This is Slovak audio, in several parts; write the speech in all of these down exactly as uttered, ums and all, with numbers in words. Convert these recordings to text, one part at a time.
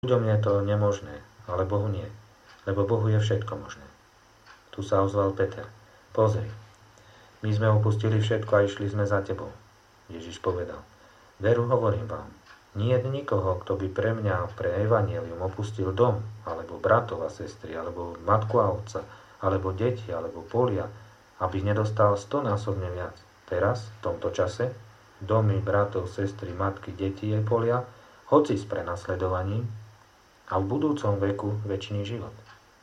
Ľuďom je to nemožné, ale Bohu nie, lebo Bohu je všetko možné. Tu sa ozval Peter. Pozri, my sme opustili všetko a išli sme za tebou. Ježiš povedal. Veru hovorím vám, nie je nikoho, kto by pre mňa, pre evanjelium opustil dom, alebo bratov a sestry, alebo matku a otca, alebo deti, alebo polia, aby nedostal stonásobne viac. Teraz, v tomto čase, domy, bratov, sestry, matky, deti aj polia, hoci s prenasledovaním, a v budúcom veku večný život.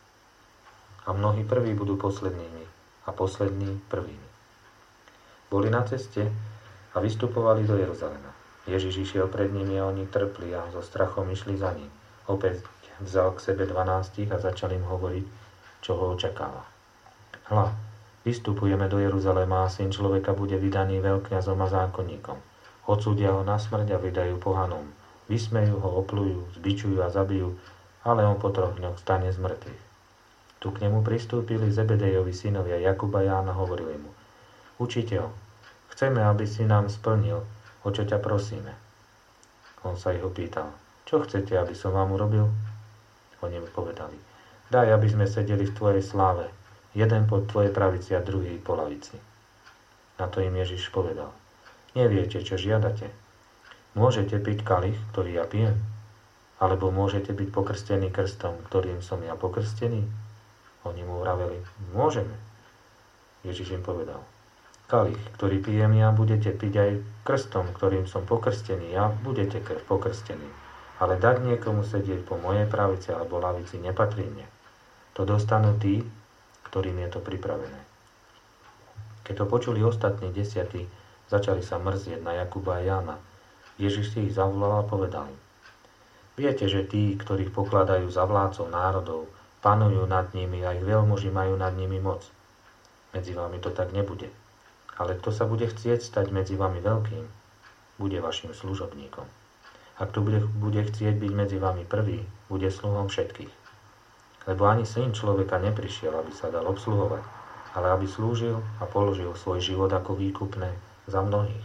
A mnohí prví budú poslednými a poslední prvými. Boli na ceste a vystupovali do Jeruzalema. Ježiš išiel pred nimi a oni trpli a so strachom išli za ním. Opäť vzal k sebe dvanástich a začal im hovoriť, čo ho očakáva. Hľa, vystupujeme do Jeruzalema a syn človeka bude vydaný veľkňazom a zákonníkom. Odsúdia ho na smrť a vydajú pohanom. Vysmejú ho, oplujú, zbičujú a zabijú, ale on po troch dňoch stane z mŕtvych. Tu k nemu pristúpili Zebedejovi synovia Jakuba a Jána, hovorili mu: Učiteľ, chceme, aby si nám splnil, o čo ťa prosíme. On sa ich opýtal: Čo chcete, aby som vám urobil? Oni mu povedali: Daj, aby sme sedeli v tvojej sláve, jeden po tvojej pravici a druhý po lavici. Na to im Ježiš povedal: Neviete, čo žiadate. Môžete piť kalich, ktorý ja pijem? Alebo môžete byť pokrstení krstom, ktorým som ja pokrstený? Oni mu vraveli: Môžeme. Ježiš im povedal: Kalich, ktorý pijem ja, budete piť aj krstom, ktorým som pokrstený, a budete krv pokrstení. Ale dať niekomu sedieť po mojej pravici alebo lavici nepatrí mne. To dostanú tí, ktorým je to pripravené. Keď to počuli ostatní desiatí, začali sa mrzieť na Jakuba a Jána. Ježiš si ich zavolal a povedal im: Viete, že tí, ktorých pokladajú za vládcov národov, panujú nad nimi a ich veľmoži majú nad nimi moc. Medzi vami to tak nebude. Ale kto sa bude chcieť stať medzi vami veľkým, bude vašim služobníkom. A kto bude, bude chcieť byť medzi vami prvý, bude sluhom všetkých. Lebo ani syn človeka neprišiel, aby sa dal obsluhovať, ale aby slúžil a položil svoj život ako výkupné za mnohých.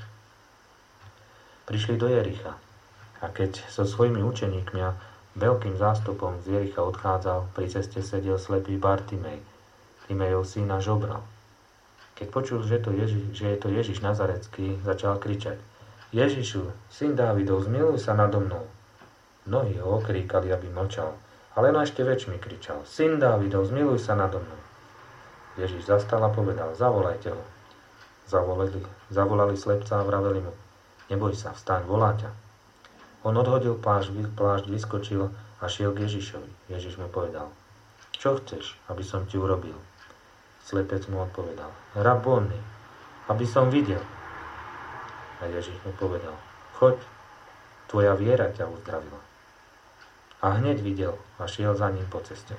Prišli do Jericha a keď so svojimi učeníkmi a veľkým zástupom z Jericha odchádzal, pri ceste sedel slepý Bartimej, Timejov syna Žobral. Keď počul, že, to Ježiš, že je to Ježiš Nazarecký, začal kričať: Ježišu, syn Dávidov, zmiluj sa nado mnou. Mnohí ho okríkali, aby mlčal, ale no ešte väčšmi kričal: Syn Dávidov, zmiluj sa nado mnou. Ježiš zastal a povedal: Zavolajte ho. Zavolali, zavolali slepca a vraveli mu: Neboj sa, vstaň, volá ťa. On odhodil plášť, plášť, vyskočil a šiel k Ježišovi. Ježiš mu povedal: Čo chceš, aby som ti urobil? Slepec mu odpovedal: Rabóni, aby som videl. A Ježiš mu povedal: Choď, tvoja viera ťa uzdravila. A hneď videl a šiel za ním po ceste.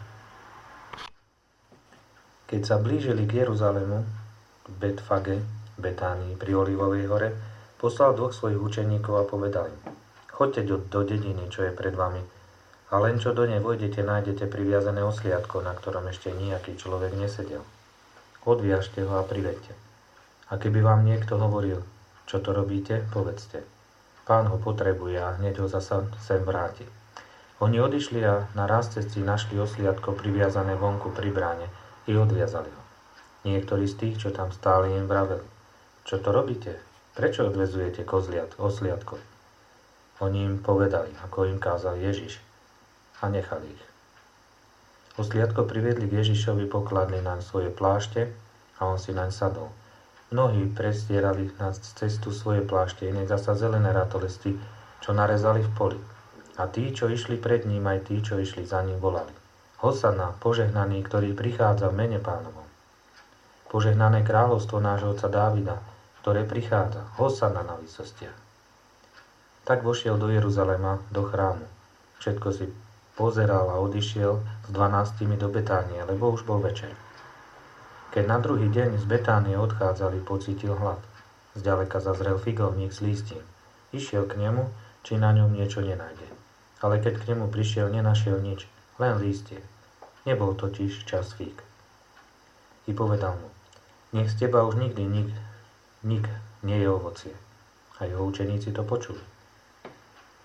Keď sa blížili k Jeruzalému, k Betfage, Betánii pri Olivovej hore, poslal dvoch svojich učeníkov a povedal im: Choďte do, do dediny, čo je pred vami, a len čo do nej vojdete, nájdete priviazané osliadko, na ktorom ešte nejaký človek nesedel. Odviažte ho a privedte. A keby vám niekto hovoril: Čo to robíte, povedzte: Pán ho potrebuje a hneď ho zasa sem vráti. Oni odišli a na raz cesty našli osliadko priviazané vonku pri bráne i odviazali ho. Niektorí z tých, čo tam stáli, im vraveli: Čo to robíte? Prečo odvezujete kozliat, osliadko? Oni im povedali, ako im kázal Ježiš, a nechali ich. Osliadko priviedli k Ježišovi, pokladli naň svoje plášte a on si naň sadol. Mnohí prestierali na cestu svoje plášte, iné zasa zelené ratolesty, čo narezali v poli. A tí, čo išli pred ním, aj tí, čo išli za ním, volali: Hosana, požehnaný, ktorý prichádza v mene Pánovom. Požehnané kráľovstvo nášho otca Dávida, ktoré prichádza, hosana na výsostiach. Tak vošiel do Jeruzalema, do chrámu. Všetko si pozeral a odišiel s dvanástimi do Betánie, lebo už bol večer. Keď na druhý deň z Betánie odchádzali, pocítil hlad. Zďaleka zazrel figovník s lístím. Išiel k nemu, či na ňom niečo nenájde. Ale keď k nemu prišiel, nenašiel nič, len lístie. Nebol totiž čas fík. I povedal mu: Nech z teba už nikdy nik, nik nie je ovocie. A jeho učeníci to počuli.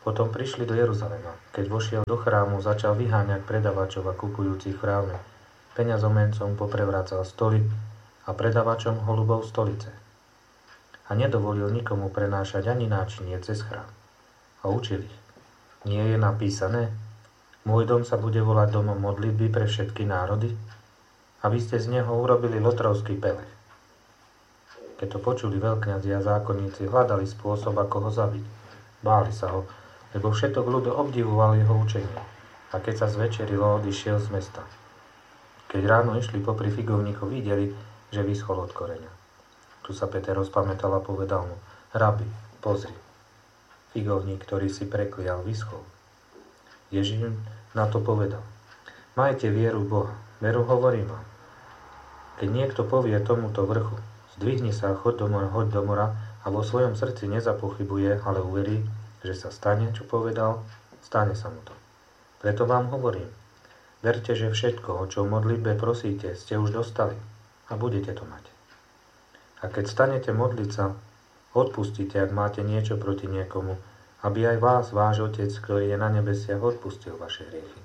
Potom prišli do Jeruzalema. Keď vošiel do chrámu, začal vyháňať predavačov a kupujúcich v chráme. Peňazomencom poprevracal stoly a predavačom holubov stolice. A nedovolil nikomu prenášať ani náčinie cez chrám. A učil ich. Nie je napísané? Môj dom sa bude volať domom modlitby pre všetky národy? A vy ste z neho urobili lotrovský pelech. Keď to počuli veľkňazi a zákonníci, hľadali spôsob, ako ho zabiť. Báli sa ho, lebo všetok ľud obdivoval jeho učenie. A keď sa zvečerilo, odišiel z mesta. Keď ráno išli popri figovníkov, videli, že vyschol od koreňa. Tu sa Peter rozpamätal a povedal mu: Rabi, pozri. Figovník, ktorý si preklial, vyschol. Ježiš na to povedal: Majte vieru v Boha, veru hovorím vám. Keď niekto povie tomuto vrchu: Zdvihni sa, choď do mora, hoď do mora, a vo svojom srdci nezapochybuje, ale uverí, že sa stane, čo povedal, stane sa mu to. Preto vám hovorím, verte, že všetko, o čo v modlitbe prosíte, ste už dostali a budete to mať. A keď stanete modliť sa, odpustite, ak máte niečo proti niekomu, aby aj vás, váš Otec, ktorý je na nebesiach, odpustil vaše hriechy.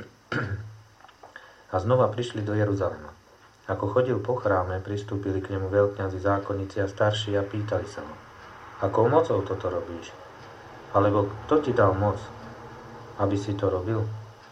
A znova prišli do Jeruzalema. Ako chodil po chráme, pristúpili k nemu veľkňazi, zákonníci a starší a pýtali sa ho: Akou mocou toto robíš? Alebo kto ti dal moc, aby si to robil?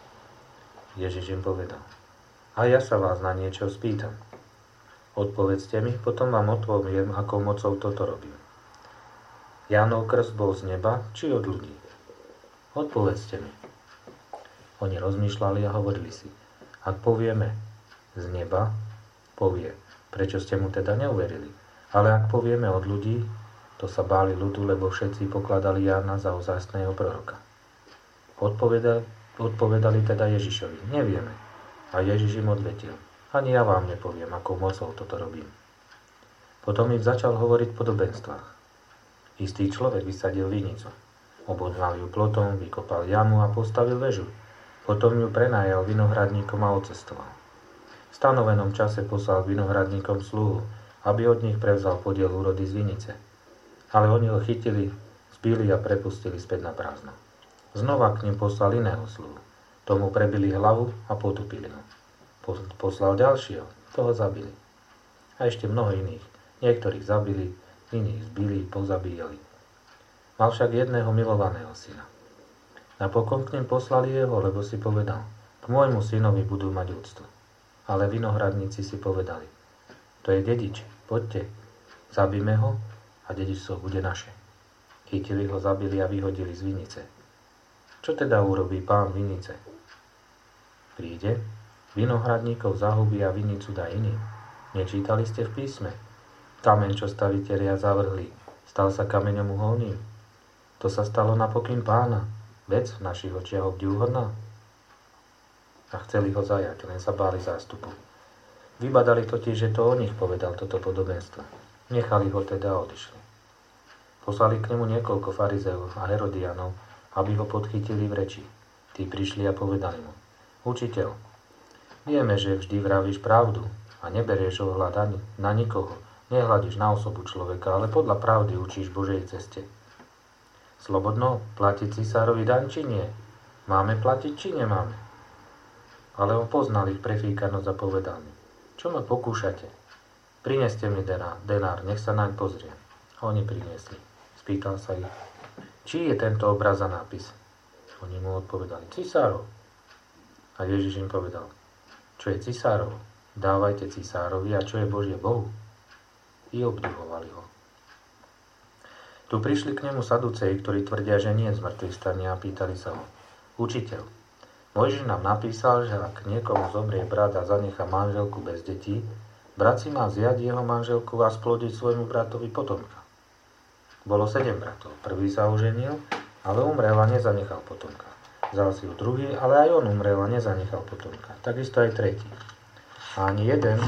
Ježiš im povedal: A ja sa vás na niečo spýtam. Odpovedzte mi, potom vám odpoviem, akou mocou toto robil. Jánov krst bol z neba, či od ľudí? Odpovedzte mi. Oni rozmýšľali a hovorili si: Ak povieme z neba, povie, prečo ste mu teda neuverili? Ale ak povieme od ľudí, to sa báli ľudu, lebo všetci pokladali Jána za ozajstného proroka. Odpovedali, odpovedali teda Ježišovi: Nevieme. A Ježiš im odvetil: Ani ja vám nepoviem, akou mocou toto robím. Potom im začal hovoriť v podobenstvách. Istý človek vysadil vinicu. Obodval ju plotom, vykopal jamu a postavil väžu. Potom ju prenajal vinohradníkom a odcestoval. V stanovenom čase poslal vinohradníkom sluhu, aby od nich prevzal podiel úrody z vinice. Ale oni ho chytili, zbili a prepustili späť na prázdno. Znova k nim poslal iného sluhu. Tomu prebili hlavu a potupili ho. Poslal ďalšieho, toho zabili. A ešte mnoho iných. Niektorých zabili, iných zbili, pozabíjali. Mal však jedného milovaného syna. Napokon k nim poslali jeho, lebo si povedal: K môjmu synovi budú mať úctu. Ale vinohradníci si povedali: To je dedič, poďte, zabíme ho a dedičstvo bude naše. Chytili ho, zabili a vyhodili z vinice. Čo teda urobí pán vinice? Príde, vinohradníkov zahubí a vinicu dá iným. Nečítali ste v písme? Kameň, čo stavitelia zavrhli, stal sa kameňom uholným. To sa stalo na pokyn pána, vec v našich očiach obdivuhodná. A chceli ho zajať, len sa báli zástupu. Vybadali totiž, že to o nich povedal toto podobenstvo. Nechali ho teda a odišli. Poslali k nemu niekoľko farizeov a herodianov, aby ho podchytili v reči. Tí prišli a povedali mu: Učiteľ, vieme, že vždy vravíš pravdu a neberieš ohľad ani na nikoho, nehľadíš na osobu človeka, ale podľa pravdy učíš Božej ceste. Slobodno platiť cisárovi daň, či nie? Máme platiť, či nemáme? Ale on poznal ich prefíkanosť a povedal mi: Čo ma pokúšate? Prineste mi denár, denár, nech sa naň pozriem. A oni priniesli. Spýtal sa ich: Čí je tento obraz a nápis? Oni mu odpovedali: Cisárov. A Ježiš im povedal: Čo je cisárov? Dávajte cisárovi, a čo je Božie Bohu? I obdivovali ho. Tu prišli k nemu saduceji, ktorí tvrdia, že nie je zmrtvých stania, a pýtali sa ho: Učiteľ, Mojžiš nám napísal, že ak niekomu zomrie brat a zanechá manželku bez detí, brat si má vziať jeho manželku a splodiť svojmu bratovi potomka. Bolo sedem bratov. Prvý sa oženil, ale umrel a nezanechal potomka. Vzal si ho druhý, ale aj on umrel a nezanechal potomka. Takisto aj tretí. A ani jeden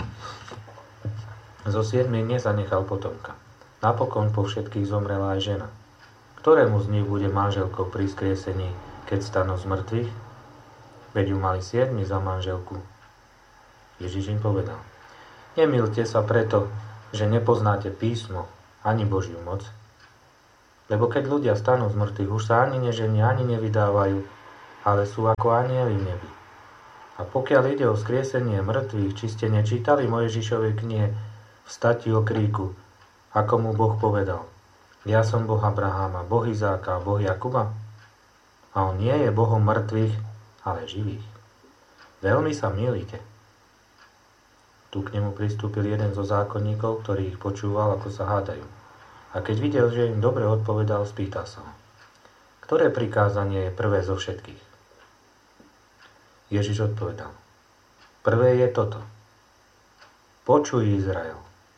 zo siedmých nezanechal potomka. Napokon po všetkých zomrela aj žena. Ktorému z nich bude manželkou pri skriesení, keď stanú z mŕtvych? Veď ju mali siedmi za manželku. Ježiš im povedal: Nemýlte sa preto, že nepoznáte písmo ani Božiu moc. Lebo keď ľudia stanú z mŕtvych, už sa ani neženia, ani nevydávajú, ale sú ako anjeli v nebi. A pokiaľ ide o vzkriesenie mŕtvych, či ste nečítali Mojžišovej knihe v stati o kríku, ako mu Boh povedal: Ja som Boh Abraháma, Boh Izáka a Boh Jakuba? A on nie je Bohom mŕtvych, ale živých. Veľmi sa mýlite. Tu k nemu pristúpil jeden zo zákonníkov, ktorý ich počúval, ako sa hádajú. A keď videl, že im dobre odpovedal, spýtal sa ho: Ktoré prikázanie je prvé zo všetkých? Ježiš odpovedal: Prvé je toto. Počuj, Izrael.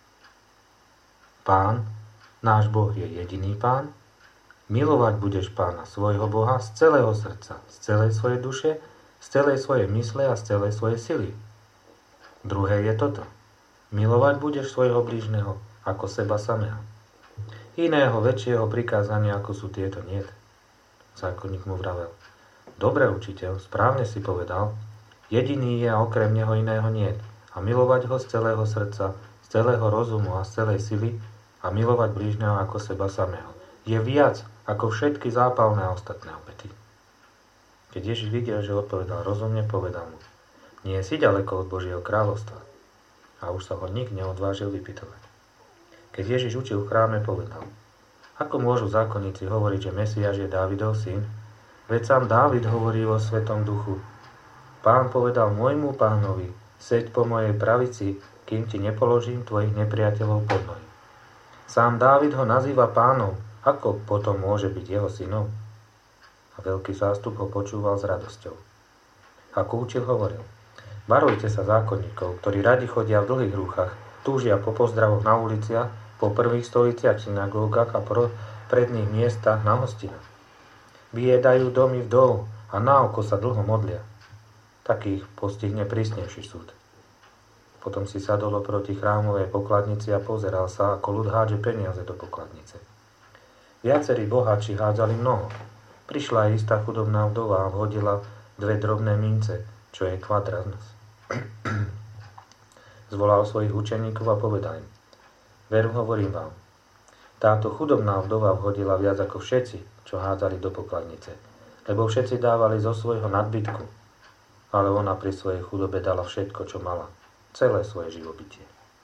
Pán, náš Boh je jediný Pán. Milovať budeš Pána svojho Boha z celého srdca, z celej svojej duše, z celej svojej mysle a z celej svojej sily. Druhé je toto. Milovať budeš svojho blížneho ako seba samého. Iného väčšieho prikázania, ako sú tieto, niet. Zákonník mu vravel: Dobre, učiteľ, správne si povedal. Jediný je a okrem neho iného niet. A milovať ho z celého srdca, z celého rozumu a z celej sily a milovať blížneho ako seba samého je viac ako všetky zápalné a ostatné obety. Keď Ježiš videl, že odpovedal rozumne, povedal mu: Nie si ďaleko od Božieho kráľovstva. A už sa ho nik neodvážil vypytovať. Keď Ježiš učil v chráme, povedal: Ako môžu zákonníci hovoriť, že Mesiáš je Dávidov syn? Veď sám Dávid hovorí vo Svetom duchu: Pán povedal môjmu pánovi: Seď po mojej pravici, kým ti nepoložím tvojich nepriateľov pod nohy. Sám Dávid ho nazýva pánom. Ako potom môže byť jeho synom? A veľký zástup ho počúval s radosťou. Ako učil, hovoril: Varujte sa zákonníkov, ktorí radi chodia v dlhých rúchach, túžia po pozdravoch na uliciach, po prvých stoliciach, synagógach a po predných miestach na hostinách. Vyjedajú domy vdov a na oko sa dlho modlia. Takých postihne prísnejší súd. Potom si sadol oproti chrámovej pokladnici a pozeral sa, ako ľud hádže peniaze do pokladnice. Viacerí boháči hádzali mnoho. Prišla aj istá chudobná vdova a vhodila dve drobné mince, čo je kvadrans. Zvolal svojich učeníkov a povedal im: Veru hovorím vám, táto chudobná vdova vhodila viac ako všetci, čo hádzali do pokladnice, lebo všetci dávali zo svojho nadbytku, ale ona pri svojej chudobe dala všetko, čo mala, celé svoje živobytie.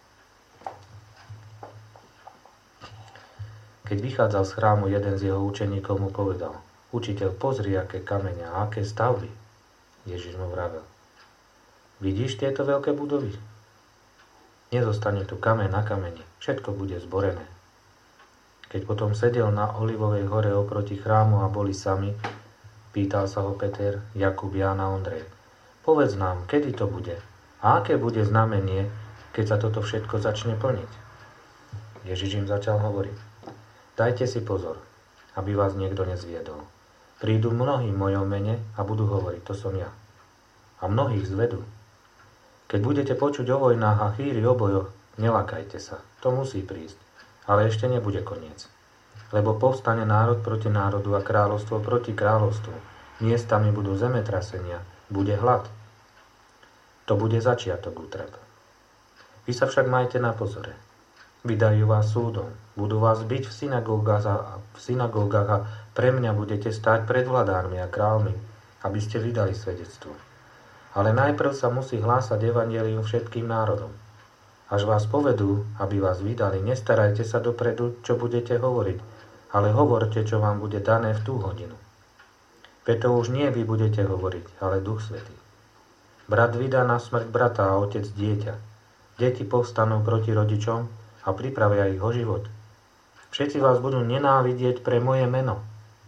Keď vychádzal z chrámu, jeden z jeho učeníkov mu povedal: Učiteľ, pozri, aké kamene a aké stavby. Ježiš mu vravel: Vidíš tieto veľké budovy? Nezostane tu kameň na kameni, všetko bude zborené. Keď potom sedel na Olivovej hore oproti chrámu a boli sami, pýtal sa ho Peter, Jakub, Ján a Ondrej: Povedz nám, kedy to bude a aké bude znamenie, keď sa toto všetko začne plniť. Ježiš im začal hovoriť: Dajte si pozor, aby vás niekto nezviedol. Prídu mnohí v mojom mene a budú hovoriť: To som ja. A mnohých zvedú. Keď budete počuť o vojnách a chýri o bojoch, nelakajte sa. To musí prísť. Ale ešte nebude koniec. Lebo povstane národ proti národu a kráľovstvo proti kráľovstvu. Miestami budú zemetrasenia, bude hlad. To bude začiatok útrap. Vy sa však majte na pozore. Vydajú vás súdom, budú vás biť v synagógach a, v synagógach a pre mňa budete stáť pred vladármi a kráľmi, aby ste vydali svedectvo. Ale najprv sa musí hlásať evanjelium všetkým národom. Až vás povedú, aby vás vydali, nestarajte sa dopredu, čo budete hovoriť, ale hovorte, čo vám bude dané v tú hodinu. Preto už nie vy budete hovoriť, ale Duch Svätý. Brat vydá na smrť brata a otec dieťa. Deti povstanú proti rodičom a pripravia ich o život. Všetci vás budú nenávidieť pre moje meno.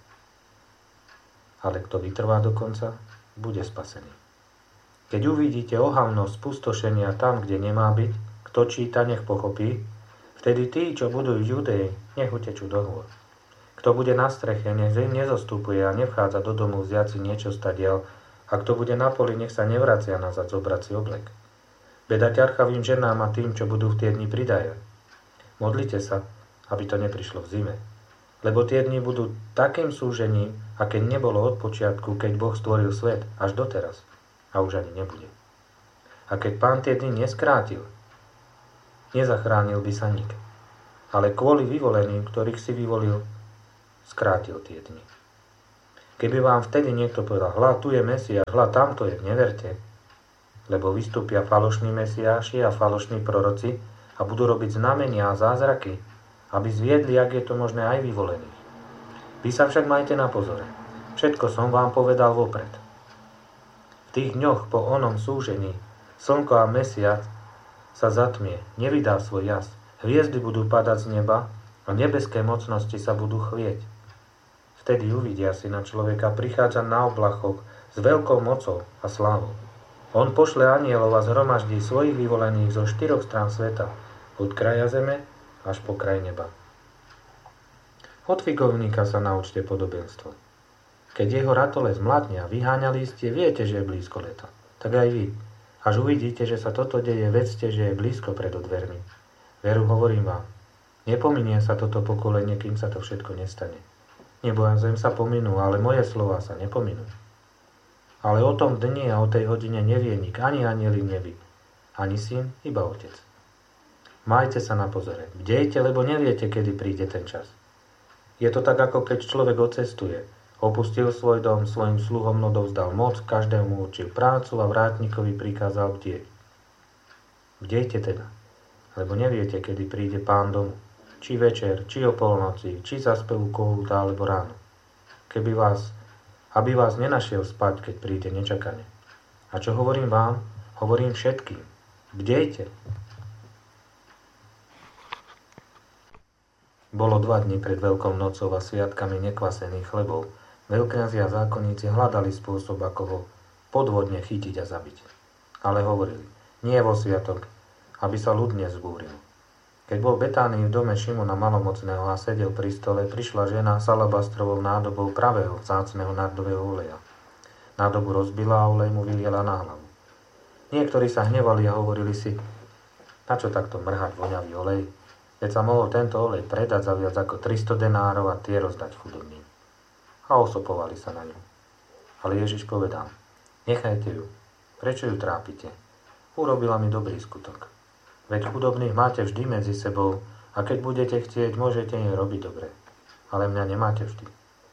Ale kto vytrvá do konca, bude spasený. Keď uvidíte ohavnosť spustošenia tam, kde nemá byť, kto číta, nech pochopí, vtedy tí, čo budú v Judei, nech utečú do hôr. Kto bude na streche, nech nezostupuje a nevchádza do domu vziať si niečo stadiaľ, a kto bude na poli, nech sa nevracia nazad zobrať si oblek. Beda ťarchavým ženám a tým, čo budú v tie dni pridajať. Modlite sa, aby to neprišlo v zime. Lebo tie dni budú takým súžením, aké nebolo od počiatku, keď Boh stvoril svet, až doteraz. A už ani nebude. A keď Pán tie dni neskrátil, nezachránil by sa nik. Ale kvôli vyvoleným, ktorých si vyvolil, skrátil tie dni. Keby vám vtedy niekto povedal, hľa, tu je Mesiáš, hľa, tamto je, neverte, lebo vystúpia falošní Mesiáši a falošní proroci a budú robiť znamenia a zázraky, aby zviedli, ak je to možné, aj vyvolených. Vy sa však majte na pozore. Všetko som vám povedal vopred. V tých dňoch po onom súžení slnko a mesiac sa zatmie, nevydá svoj jas, hviezdy budú padať z neba a nebeské mocnosti sa budú chvieť. Vtedy uvidia Syna človeka prichádzať na oblachoch s veľkou mocou a slávou. On pošle anielov a zhromaždí svojich vyvolených zo štyroch strán sveta, od kraja zeme až po kraj neba. Od figovníka sa naučte podobenstvo. Keď jeho ratole zmladnia, vyháňa lístie, viete, že je blízko leto. Tak aj vy. Až uvidíte, že sa toto deje, vedzte, že je blízko pred dvermi. Veru, hovorím vám, nepominie sa toto pokolenie, kým sa to všetko nestane. Nebo a zem sa pominú, ale moje slová sa nepominú. Ale o tom dni a o tej hodine nevie nik, ani anieli neví, ani syn, iba otec. Majte sa na pozore, bdejte, lebo neviete, kedy príde ten čas. Je to tak, ako keď človek odcestuje. Opustil svoj dom, svojim sluhom odovzdal moc, každému určil prácu a vrátnikovi prikázal bdieť. Bdejte teda, lebo neviete, kedy príde pán domu. Či večer, či o polnoci, či za spevu kohúta, alebo ráno. Keby vás, aby vás nenašiel spať, keď príde nečakane. A čo hovorím vám? Hovorím všetkým. Bdejte. Bolo dva dni pred Veľkou nocou a sviatkami nekvasených chlebov. Veľkňazi a zákonníci hľadali spôsob, ako ho podvodne chytiť a zabiť. Ale hovorili, nie vo sviatok, aby sa ľud nezbúril. Keď bol Betánii v dome Šimona malomocného a sedel pri stole, prišla žena s alabastrovou nádobou pravého vzácneho nardového oleja. Nádobu rozbila a olej mu vyliela na hlavu. Niektorí sa hnevali a hovorili si, na čo takto mrhať voňavý olej? Veď sa mohol tento olej predať za viac ako tristo denárov a tie rozdať chudobným. A osopovali sa na ňu. Ale Ježiš povedal, nechajte ju, prečo ju trápite? Urobila mi dobrý skutok. Veď chudobných máte vždy medzi sebou a keď budete chcieť, môžete im robiť dobre. Ale mňa nemáte vždy.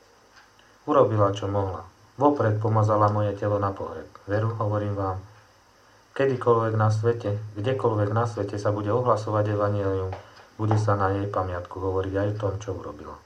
Urobila, čo mohla. Vopred pomazala moje telo na pohreb. Veru, hovorím vám, kedykoľvek na svete, kdekoľvek na svete sa bude ohlasovať evanjelium, bude sa na jej pamiatku hovoriť aj o tom, čo urobila.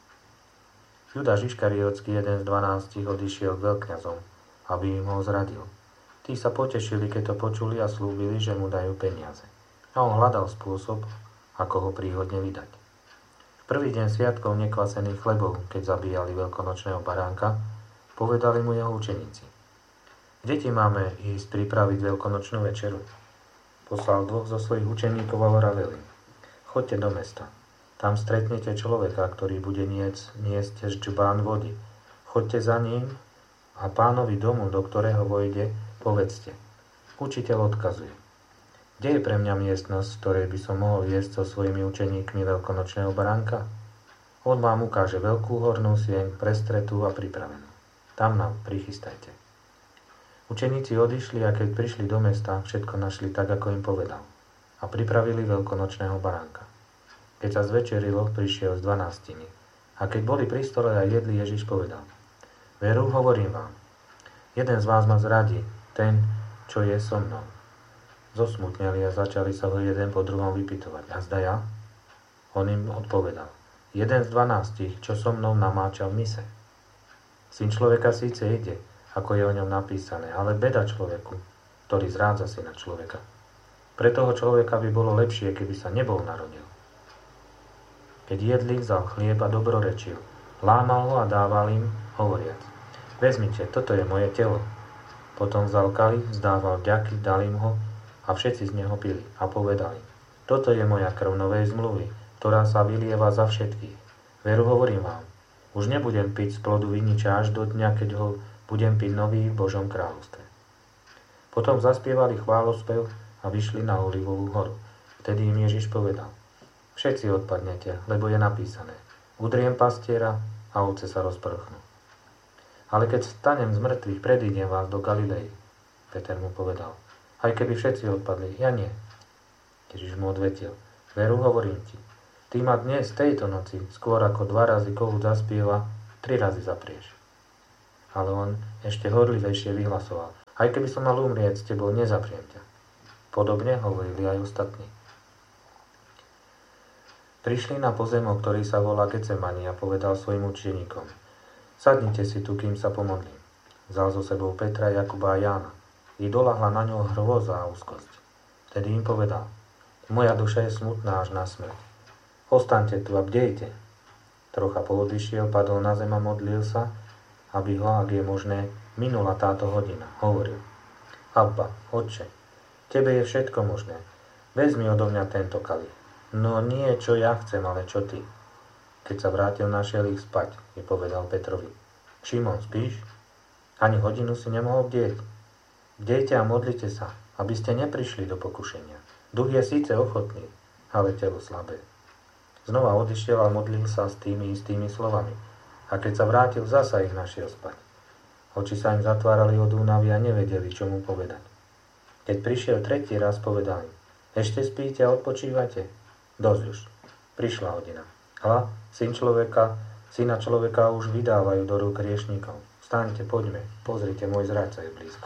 Judáš Iškariotský, jeden z dvanástich, odišiel k veľkňazom, aby im ho zradil. Tí sa potešili, keď to počuli a slúbili, že mu dajú peniaze. A on hľadal spôsob, ako ho príhodne vydať. V prvý deň sviatkov nekvasených chlebov, keď zabíjali veľkonočného baránka, povedali mu jeho učeníci. Kde ti máme ísť pripraviť veľkonočnú večeru? Poslal dvoch zo svojich učeníkov a hovorili, choďte do mesta. Tam stretnete človeka, ktorý bude niec, niesť ždžbán vody. Choďte za ním a pánovi domu, do ktorého vojde, povedzte. Učiteľ odkazuje. Kde je pre mňa miestnosť, v ktorej by som mohol jesť so svojimi učeníkmi veľkonočného baránka? On vám ukáže veľkú hornú sieň, prestretú a pripravenú. Tam nám prichystajte. Učeníci odišli a keď prišli do mesta, všetko našli tak, ako im povedal. A pripravili veľkonočného baránka. Keď sa zvečerilo, prišiel s dvanástimi. A keď boli pri stole a jedli, Ježiš povedal. Veru, hovorím vám, jeden z vás ma zradí, ten, čo je so mnou. Zosmutneli a začali sa ho jeden po druhom vypytovať. A zda ja? On im odpovedal. Jeden z dvanástich, čo so mnou namáčal mise. Syn človeka síce ide, ako je o ňom napísané, ale beda človeku, ktorý zrádza syna človeka. Pre toho človeka by bolo lepšie, keby sa nebol narodil. Keď jedli, vzal chlieb a dobrorečil. Lámal ho a dával im, hovoriac. Vezmite, toto je moje telo. Potom vzal kalich, vzdával vďaky, dal im ho a všetci z neho pili a povedali. Toto je moja krv novej zmluvy, ktorá sa vylieva za všetkých. Veru, hovorím vám, už nebudem piť z plodu viniča až do dňa, keď ho budem piť nový v Božom kráľovstve. Potom zaspievali chválospev a vyšli na Olivovú horu. Vtedy im Ježiš povedal. Všetci odpadnete, lebo je napísané. Udriem pastiera a ovce sa rozprchnú. Ale keď stanem z mŕtvych, predídem vás do Galilei. Peter mu povedal. Aj keby všetci odpadli, ja nie. Ježiš mu odvetil. Veru, hovorím ti. Ty ma dnes, tejto noci, skôr ako dva razy kohút zaspieva, tri razy zaprieš. Ale on ešte horlivejšie vyhlasoval: Aj keby som mal umrieť s tebou, nezapriem ťa. Podobne hovorili aj ostatní. Prišli na pozemok, ktorý sa volá Getsemani, a povedal svojim učeníkom: Sadnite si tu, kým sa pomodlím. Vzal so sebou Petra, Jakuba a Jána. I doľahla na ňo hrôza a úzkosť. Vtedy im povedal: Moja duša je smutná až na smrť. Ostaňte tu a bdejte. Trocha poodišiel, padol na zem a modlil sa, aby ho, ak je možné, minula táto hodina. Hovoril: Abba, Otče, tebe je všetko možné. Vezmi odo mňa tento kalich. No nie, čo ja chcem, ale čo ty. Keď sa vrátil, našiel ich spať, i povedal Petrovi: Šimon, spíš? Ani hodinu si nemohol bdieť. Bdejte a modlite sa, aby ste neprišli do pokušenia. Duch je síce ochotný, ale telo slabé. Znova odišiel a modlil sa s tými istými slovami. A keď sa vrátil, zasa ich našiel spať. Oči sa im zatvárali od únavy a nevedeli, čo mu povedať. Keď prišiel tretí raz, povedal im: Ešte spíte a odpočívate? Dosť už. Prišla hodina. Hľa, syn človeka, syna človeka už vydávajú do rúk hriešnikov. Vstaňte, poďme, pozrite, môj zradca je blízko.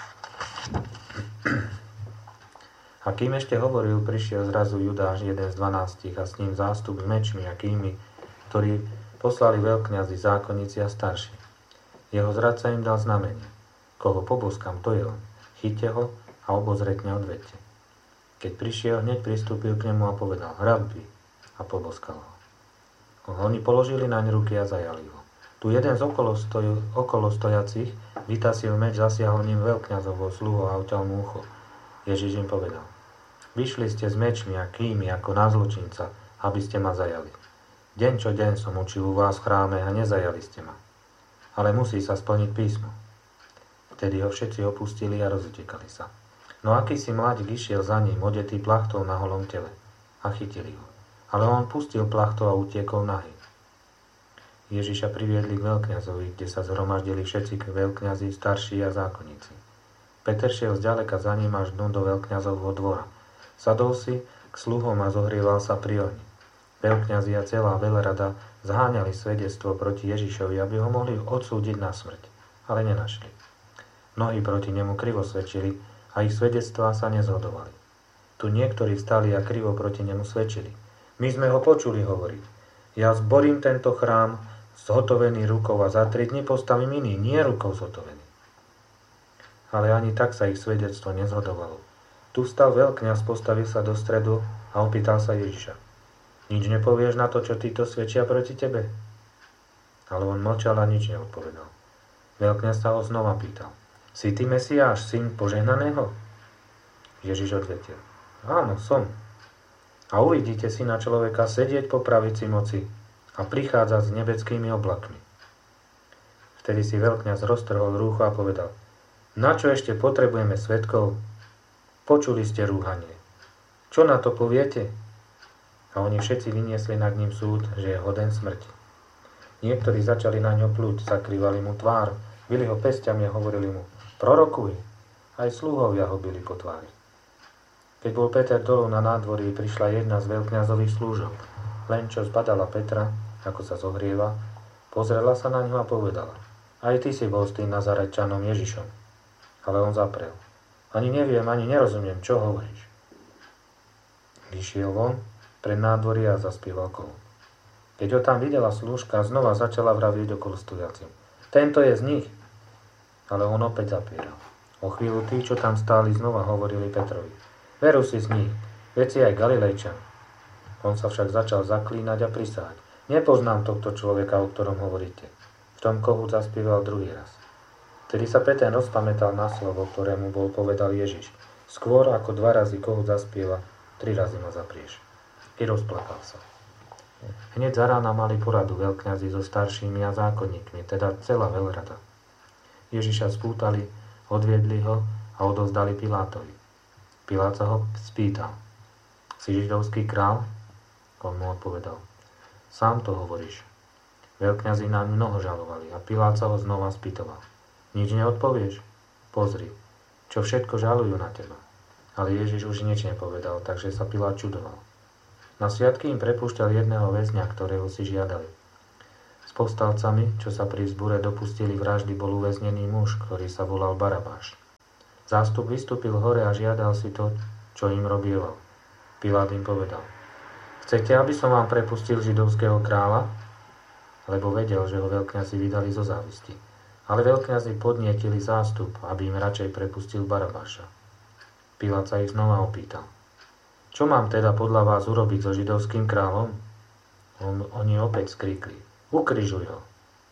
A kým ešte hovoril, prišiel zrazu Judáš, jeden z dvanástich, a s ním zástup s mečmi a kými, ktorí poslali veľkňazi, zákonníci a starší. Jeho zradca im dal znamenie: Koho poboskám, to je on. Chyťte ho a obozretne odvedte. Keď prišiel, hneď pristúpil k nemu a povedal: Rabbi, a poboskal ho. Oni položili naň ruky a zajali ho. Tu jeden z okolo, stoj, okolo stojacich vytasil meč, zasiahol ním veľkňazovou sluhou a uťal mu ucho. Ježiš im povedal: Vyšli ste s mečmi a kými ako na zločinca, aby ste ma zajali. Deň čo deň som učil u vás v chráme a nezajali ste ma. Ale musí sa splniť písmo. Vtedy ho všetci opustili a rozutekali sa. No akýsi mladík išiel za ním, odetý plachtou na holom tele. A chytili ho. Ale on pustil plachtou a utiekol nahý. Ježiša priviedli k veľkňazovi, kde sa zhromaždili všetci veľkňazi, starší a zákonníci. Peter šiel zďaleka za ním až dnu do veľkňazovho dvora. Sadol si k sluhom a zohrieval sa pri ohni. Veľkňazi a celá veľrada zháňali svedectvo proti Ježišovi, aby ho mohli odsúdiť na smrť, ale nenašli. Mnohí proti nemu krivo svedčili a ich svedectvá sa nezhodovali. Tu niektorí vstali a krivo proti nemu svedčili. My sme ho počuli hovoriť: Ja zborím tento chrám zhotovený rukou a za tri dni postavím iný, nie rukou zhotovený. Ale ani tak sa ich svedectvo nezhodovalo. Tu vstal veľkňaz, postavil sa do stredu a opýtal sa Ježiša: Nič nepovieš na to, čo títo svedčia proti tebe? Ale on mlčal a nič neodpovedal. Veľkňaz sa ho znova pýtal: Si ty Mesiáš, syn požehnaného? Ježiš odvetil: Áno, som. A uvidíte syna človeka sedieť po pravici moci a prichádzať s nebeckými oblakmi. Vtedy si veľkňaz roztrhol rúcho a povedal: Na čo ešte potrebujeme svedkov? Počuli ste rúhanie. Čo na to poviete? A oni všetci vyniesli nad ním súd, že je hoden smrti. Niektorí začali na ňo plúť, zakrývali mu tvár, bili ho pesťami a hovorili mu: Prorokuj. Aj sluhovia ho bili po tvári. Keď bol Peter dolu na nádvorí, prišla jedna z veľkňazových slúžok. Len čo zbadala Petra, ako sa zohrieva, pozrela sa na ňo a povedala: Aj ty si bol s tým Nazarečanom Ježišom. Ale on zaprel: Ani neviem, ani nerozumiem, čo hovoríš. Vyšiel von pred nádvorie a zaspieval kolu. Keď ho tam videla slúžka, znova začala vraviť okolo stojacim: Tento je z nich. Ale on opäť zapieral. O chvíľu tí, čo tam stáli, znova hovorili Petrovi: Veru si z nich, veď si aj Galilejčan. On sa však začal zaklínať a prisahať: Nepoznám tohto človeka, o ktorom hovoríte. V tom kohu zaspieval druhý raz. Vtedy sa Peter rozpamätal na slovo, ktorému bol povedal Ježiš: Skôr ako dva razy kohút zaspieva, tri razy ma zaprieš. I rozplakal sa. Hneď za rána mali poradu veľkňazi so staršími a zákonníkmi, teda celá veľrada. Ježiša spútali, odviedli ho a odovzdali Pilátovi. Pilát sa ho spýtal: Si židovský král? On mu odpovedal: Sám to hovoríš. Veľkňazi naň mnoho žalovali a Pilát sa ho znova spýtoval: Nič neodpovieš? Pozri, čo všetko žalujú na teba. Ale Ježiš už nič nepovedal, takže sa Pilát čudoval. Na sviatky im prepúšťal jedného väzňa, ktorého si žiadali. S povstalcami, čo sa pri zbure dopustili vraždy, bol uväznený muž, ktorý sa volal Barabáš. Zástup vystúpil hore a žiadal si to, čo im robieval. Pilát im povedal: Chcete, aby som vám prepustil židovského kráľa? Lebo vedel, že ho veľkňazi vydali zo závisti. Ale veľkňazi podnietili zástup, aby im radšej prepustil Barabáša. Pilát sa ich znova opýtal: Čo mám teda podľa vás urobiť so židovským kráľom? On, oni opäť skríkli: Ukrižuj ho.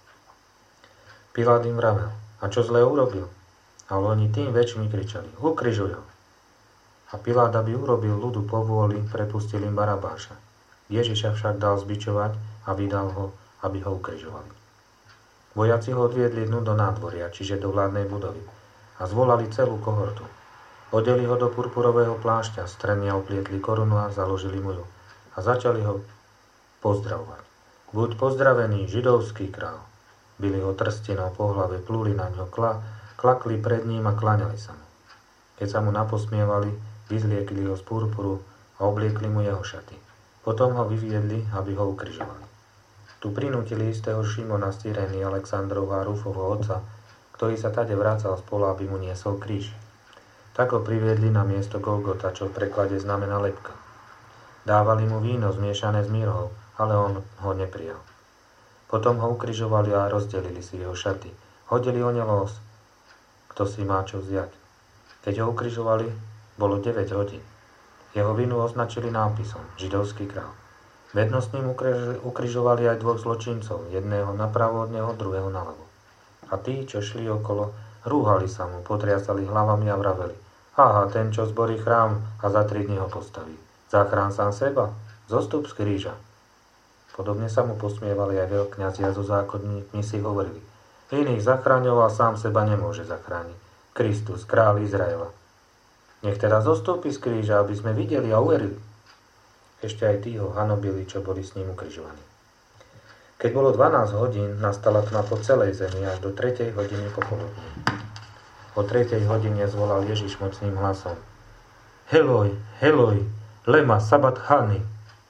Pilát im vravel: A čo zle urobil? Ale oni tým väčšmi kričali: Ukrižuj ho. A Pilát, aby urobil ľudu povôli, prepustil im Barabáša. Ježiša však dal zbičovať a vydal ho, aby ho ukrižovali. Vojaci ho odviedli dnu do nádvoria, čiže do vládnej budovy, a zvolali celú kohortu. Odeli ho do purpurového plášťa, strenia oplietli korunu a založili mu ju. A začali ho pozdravovať. Buď pozdravený, židovský král. Bili ho trstinou po hlave, plúli na ňo, kla, klakli pred ním a kláňali sa mu. Keď sa mu naposmievali, vyzliekli ho z purpuru a obliekli mu jeho šaty. Potom ho vyviedli, aby ho ukrižovali. Tu prinútili istého Šimona z Cyrény, Alexandrovho a Rufovho otca, ktorý sa tade vracal z pola, aby mu niesol kríž. Tak ho priviedli na miesto Golgota, čo v preklade znamená lebka. Dávali mu víno zmiešané s mirhou, ale on ho neprijal. Potom ho ukrižovali a rozdelili si jeho šaty. Hodili o ne los, kto si má čo vziať. Keď ho ukrižovali, bolo deväť hodín. Jeho vinu označili nápisom Židovský král. Vedno s ním ukrižovali aj dvoch zločincov, jedného napravo od neho, druhého naľavo. A tí, čo šli okolo, rúhali sa mu, potriasali hlavami a vraveli: Aha, ten, čo zborí chrám a za tri dni ho postaví. Zachrán sám seba, zostup z kríža. Podobne sa mu posmievali aj veľkňazi a zo zákonníkmi si hovorili: Iných zachraňoval, sám seba nemôže zachrániť. Kristus, kráľ Izraela. Nech teda zostúpi z kríža, aby sme videli a uverili. Ešte aj tí ho hanobili, čo boli s ním ukrižovaní. Keď bolo dvanásť hodín, nastala tma po celej zemi až do tretej hodiny popoludní. O tretej hodine zvolal Ježiš mocným hlasom: Heloj, heloj, lema sabatchani,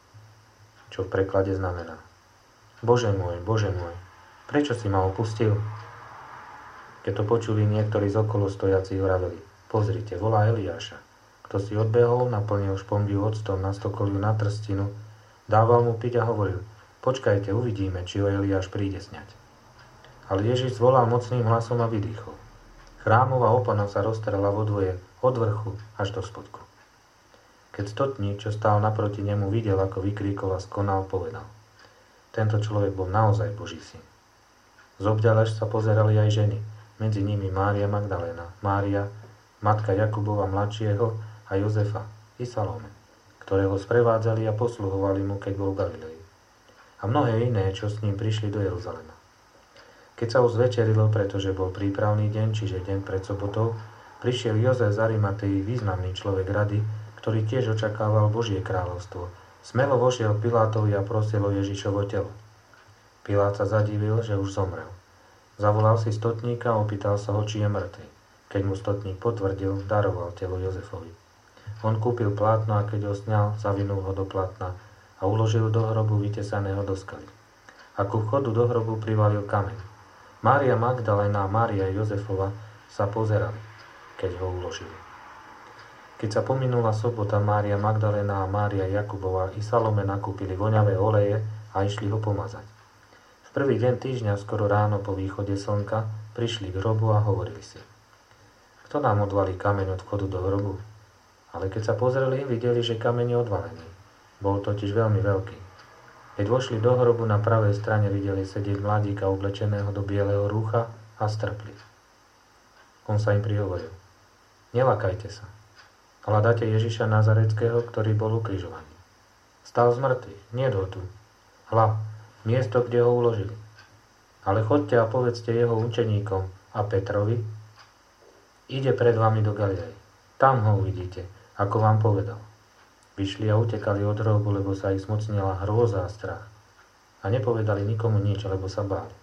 čo v preklade znamená: Bože môj, Bože môj, prečo si ma opustil? Keď to počuli, niektorí z okolo stojaci vraveli: Pozrite, volá Eliáša. Kto si odbehol, naplnil špombiu octom na stokoliu na trstinu, dával mu piť a hovoril: Počkajte, uvidíme, či ho Eliáš príde sňať. Ale Ježiš zvolal mocným hlasom a vydýchol. Chrámová opona sa roztrela vo dvoje, od vrchu až do spodku. Keď stotník, čo stál naproti nemu, videl, ako vykríkol a skonal, povedal: Tento človek bol naozaj Boží syn. Zobďalež sa pozerali aj ženy, medzi nimi Mária Magdaléna, Mária, matka Jakubova mladšieho, a Jozefa i Salome, ktoré ho sprevádzali a posluhovali mu, keď bol v Galilei. A mnohé iné, čo s ním prišli do Jeruzalema. Keď sa už zvečerilo, pretože bol prípravný deň, čiže deň pred sobotou, prišiel Jozef z Arimatei, významný človek rady, ktorý tiež očakával Božie kráľovstvo. Smelo vošiel Pilátovi a prosil o Ježišovo telo. Pilát sa zadivil, že už zomrel. Zavolal si stotníka a opýtal sa ho, či je mŕtvy. Keď mu stotník potvrdil, daroval telo Jozefovi. On kúpil plátno a keď ho sňal, zavinul ho do plátna a uložil do hrobu vytesaného do skaly. A ku vchodu do hrobu privalil kameň. Mária Magdaléna a Mária Jozefova sa pozerali, keď ho uložili. Keď sa pominula sobota, Mária Magdaléna a Mária Jakubova i Salome nakúpili voňavé oleje a išli ho pomazať. V prvý deň týždňa, skoro ráno po východe slnka, prišli k hrobu a hovorili si: Kto nám odvalí kameň od vchodu do hrobu? Ale keď sa pozreli, videli, že kameň je odvalený. Bol totiž veľmi veľký. Keď vošli do hrobu, na pravej strane videli sedieť mladíka oblečeného do bieleho rúcha a strpli. On sa im prihovoril: Nelakajte sa. Hľadáte Ježiša Nazareckého, ktorý bol ukrižovaný. Stal z mŕtvych, nie ho tu. Hľa, miesto, kde ho uložili. Ale chodte a povedzte jeho učeníkom a Petrovi: Ide pred vami do Galilei. Tam ho uvidíte, ako vám povedal. Vyšli a utekali od hrobu, lebo sa ich zmocnila hrôza a strach. A nepovedali nikomu nič, lebo sa báli.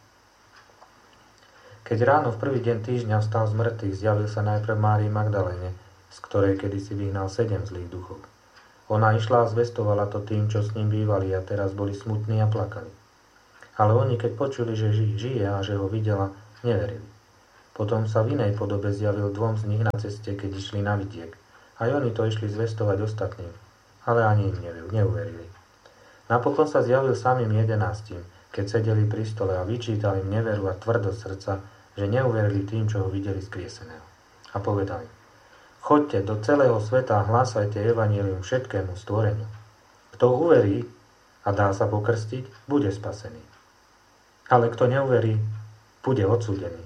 Keď ráno v prvý deň týždňa vstal z mŕtvych, zjavil sa najprv Márii Magdaléne, z ktorej kedysi vyhnal sedem zlých duchov. Ona išla a zvestovala to tým, čo s ním bývali, a teraz boli smutní a plakali. Ale oni, keď počuli, že žije a že ho videla, neverili. Potom sa v inej podobe zjavil dvom z nich na ceste, keď išli na vidiek. Aj oni to išli zvestovať ostatným, ale ani im neuverili. Napokon sa zjavil samým jedenástim, keď sedeli pri stole a vyčítali im neveru a tvrdosť srdca, že neuverili tým, čo ho videli skrieseného. A povedali: Choďte do celého sveta a hlásajte evanjelium všetkému stvoreniu. Kto uverí a dá sa pokrstiť, bude spasený. Ale kto neuverí, bude odsúdený.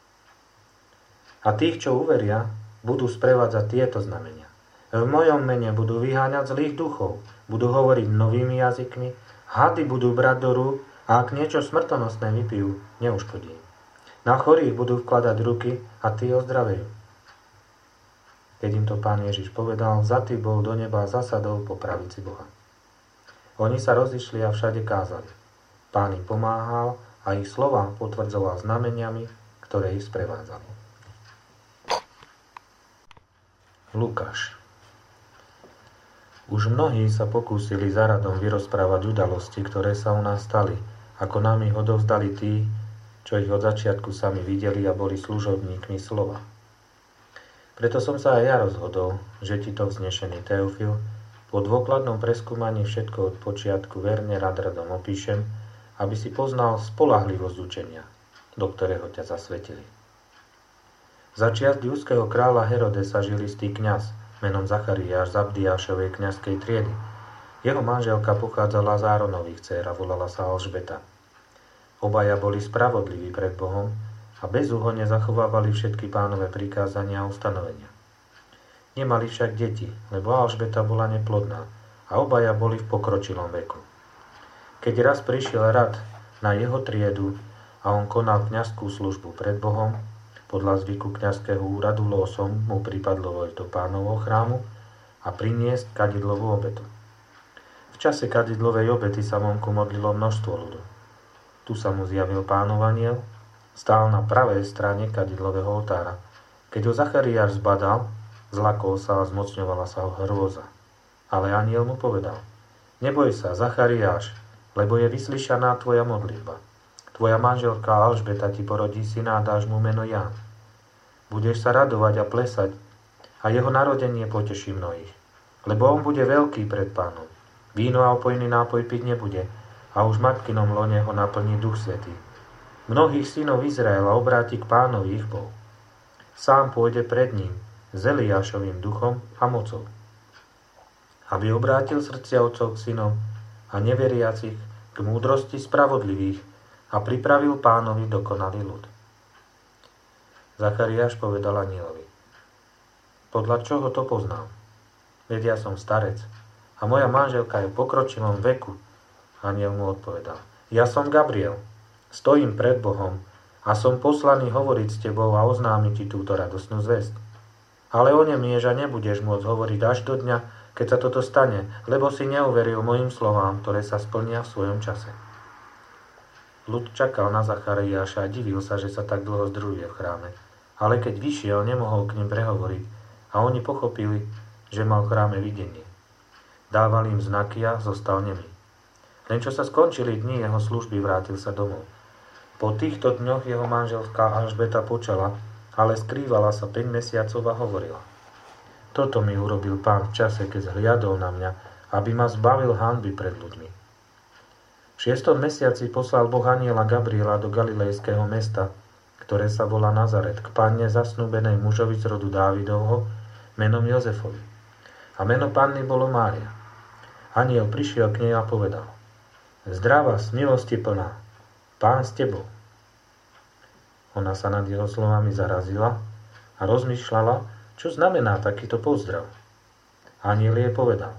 A tých, čo uveria, budú sprevádzať tieto znamenia. V mojom mene budú vyháňať zlých duchov, budú hovoriť novými jazykmi, hady budú brať do rúk a ak niečo smrtonosné vypijú, neuškodí. Na chorých budú vkladať ruky a tí ozdravejú. Keď im to Pán Ježiš povedal, vzatý bol do neba a zasadol po pravici Boha. Oni sa rozišli a všade kázali. Pán im pomáhal a ich slova potvrdzoval znameniami, ktoré ich sprevádzali. Lukáš. Už mnohí sa pokúsili za radom vyrozprávať udalosti, ktoré sa u nás stali, ako nám ich odovzdali tí, čo ich od začiatku sami videli a boli služobníkmi slova. Preto som sa aj ja rozhodol, že ti to vznešený Teofil po dôkladnom preskúmaní všetko od počiatku verne rad radom opíšem, aby si poznal spoľahlivosť učenia, do ktorého ťa zasvetili. Za čias judského kráľa Herodesa žil istý kňaz menom Zachariáš z Abdiášovej kňazskej triedy. Jeho manželka pochádzala z Áronových dcér a volala sa Alžbeta. Obaja boli spravodliví pred Bohom a bezúhonne zachovávali všetky Pánove prikázania a ustanovenia. Nemali však deti, lebo Alžbeta bola neplodná a obaja boli v pokročilom veku. Keď raz prišiel rad na jeho triedu a on konal kňazskú službu pred Bohom, podľa zvyku kňazského úradu losom mu pripadlo vojsť do Pánovho chrámu a priniesť kadidlovú obetu. V čase kadidlovej obety sa vonku modlilo množstvo ľudu. Tu sa mu zjavil Pánov anjel, stál na pravej strane kadidlového oltára. Keď ho Zachariáš zbadal, zlakol sa a zmocňovala sa ho hrôza. Ale anjel mu povedal: Neboj sa, Zachariáš, lebo je vyslyšaná tvoja modlitba. Tvoja manželka Alžbeta ti porodí syna a dáš mu meno Ján. Budeš sa radovať a plesať a jeho narodenie poteší mnohých. Lebo on bude veľký pred Pánom. Víno a opojný nápoj piť nebude a už v matkinom lone ho naplní Duch Svätý. Mnohých synov Izraela obráti k Pánovi ich Bohu. Sám pôjde pred ním s Eliášovým duchom a mocou, aby obrátil srdcia otcov k synom a neveriacich k múdrosti spravodlivých a pripravil Pánovi dokonalý ľud. Zachariáš povedal anjelovi: Podľa čoho to poznám? Veď ja som starec a moja manželka je v pokročilom veku. Anjel mu odpovedal: Ja som Gabriel, stojím pred Bohom a som poslaný hovoriť s tebou a oznámiť ti túto radosnú zvesť. Ale onemieš a nebudeš môcť hovoriť až do dňa, keď sa toto stane, lebo si neuveril mojim slovám, ktoré sa splnia v svojom čase. Ľud čakal na Zachariáša a divil sa, že sa tak dlho združuje v chráme. Ale keď vyšiel, nemohol k nim prehovoriť a oni pochopili, že mal v chráme videnie. Dával im znaky a zostal nemý. Len čo sa skončili dni jeho služby, vrátil sa domov. Po týchto dňoch jeho manželka Alžbeta počala, ale skrývala sa päť mesiacov a hovorila: Toto mi urobil Pán v čase, keď zhliadol na mňa, aby ma zbavil hanby pred ľuďmi. V šiestom mesiaci poslal Boh anjela Gabriela do galilejského mesta, ktoré sa volá Nazaret, k panne zasnúbenej mužovi z rodu Dávidovho, menom Jozefovi. A meno panny bolo Mária. Anjel prišiel k nej a povedal: Zdravá, z milosti plná, Pán s tebou. Ona sa nad jeho slovami zarazila a rozmýšľala, čo znamená takýto pozdrav. Anjel jej povedal: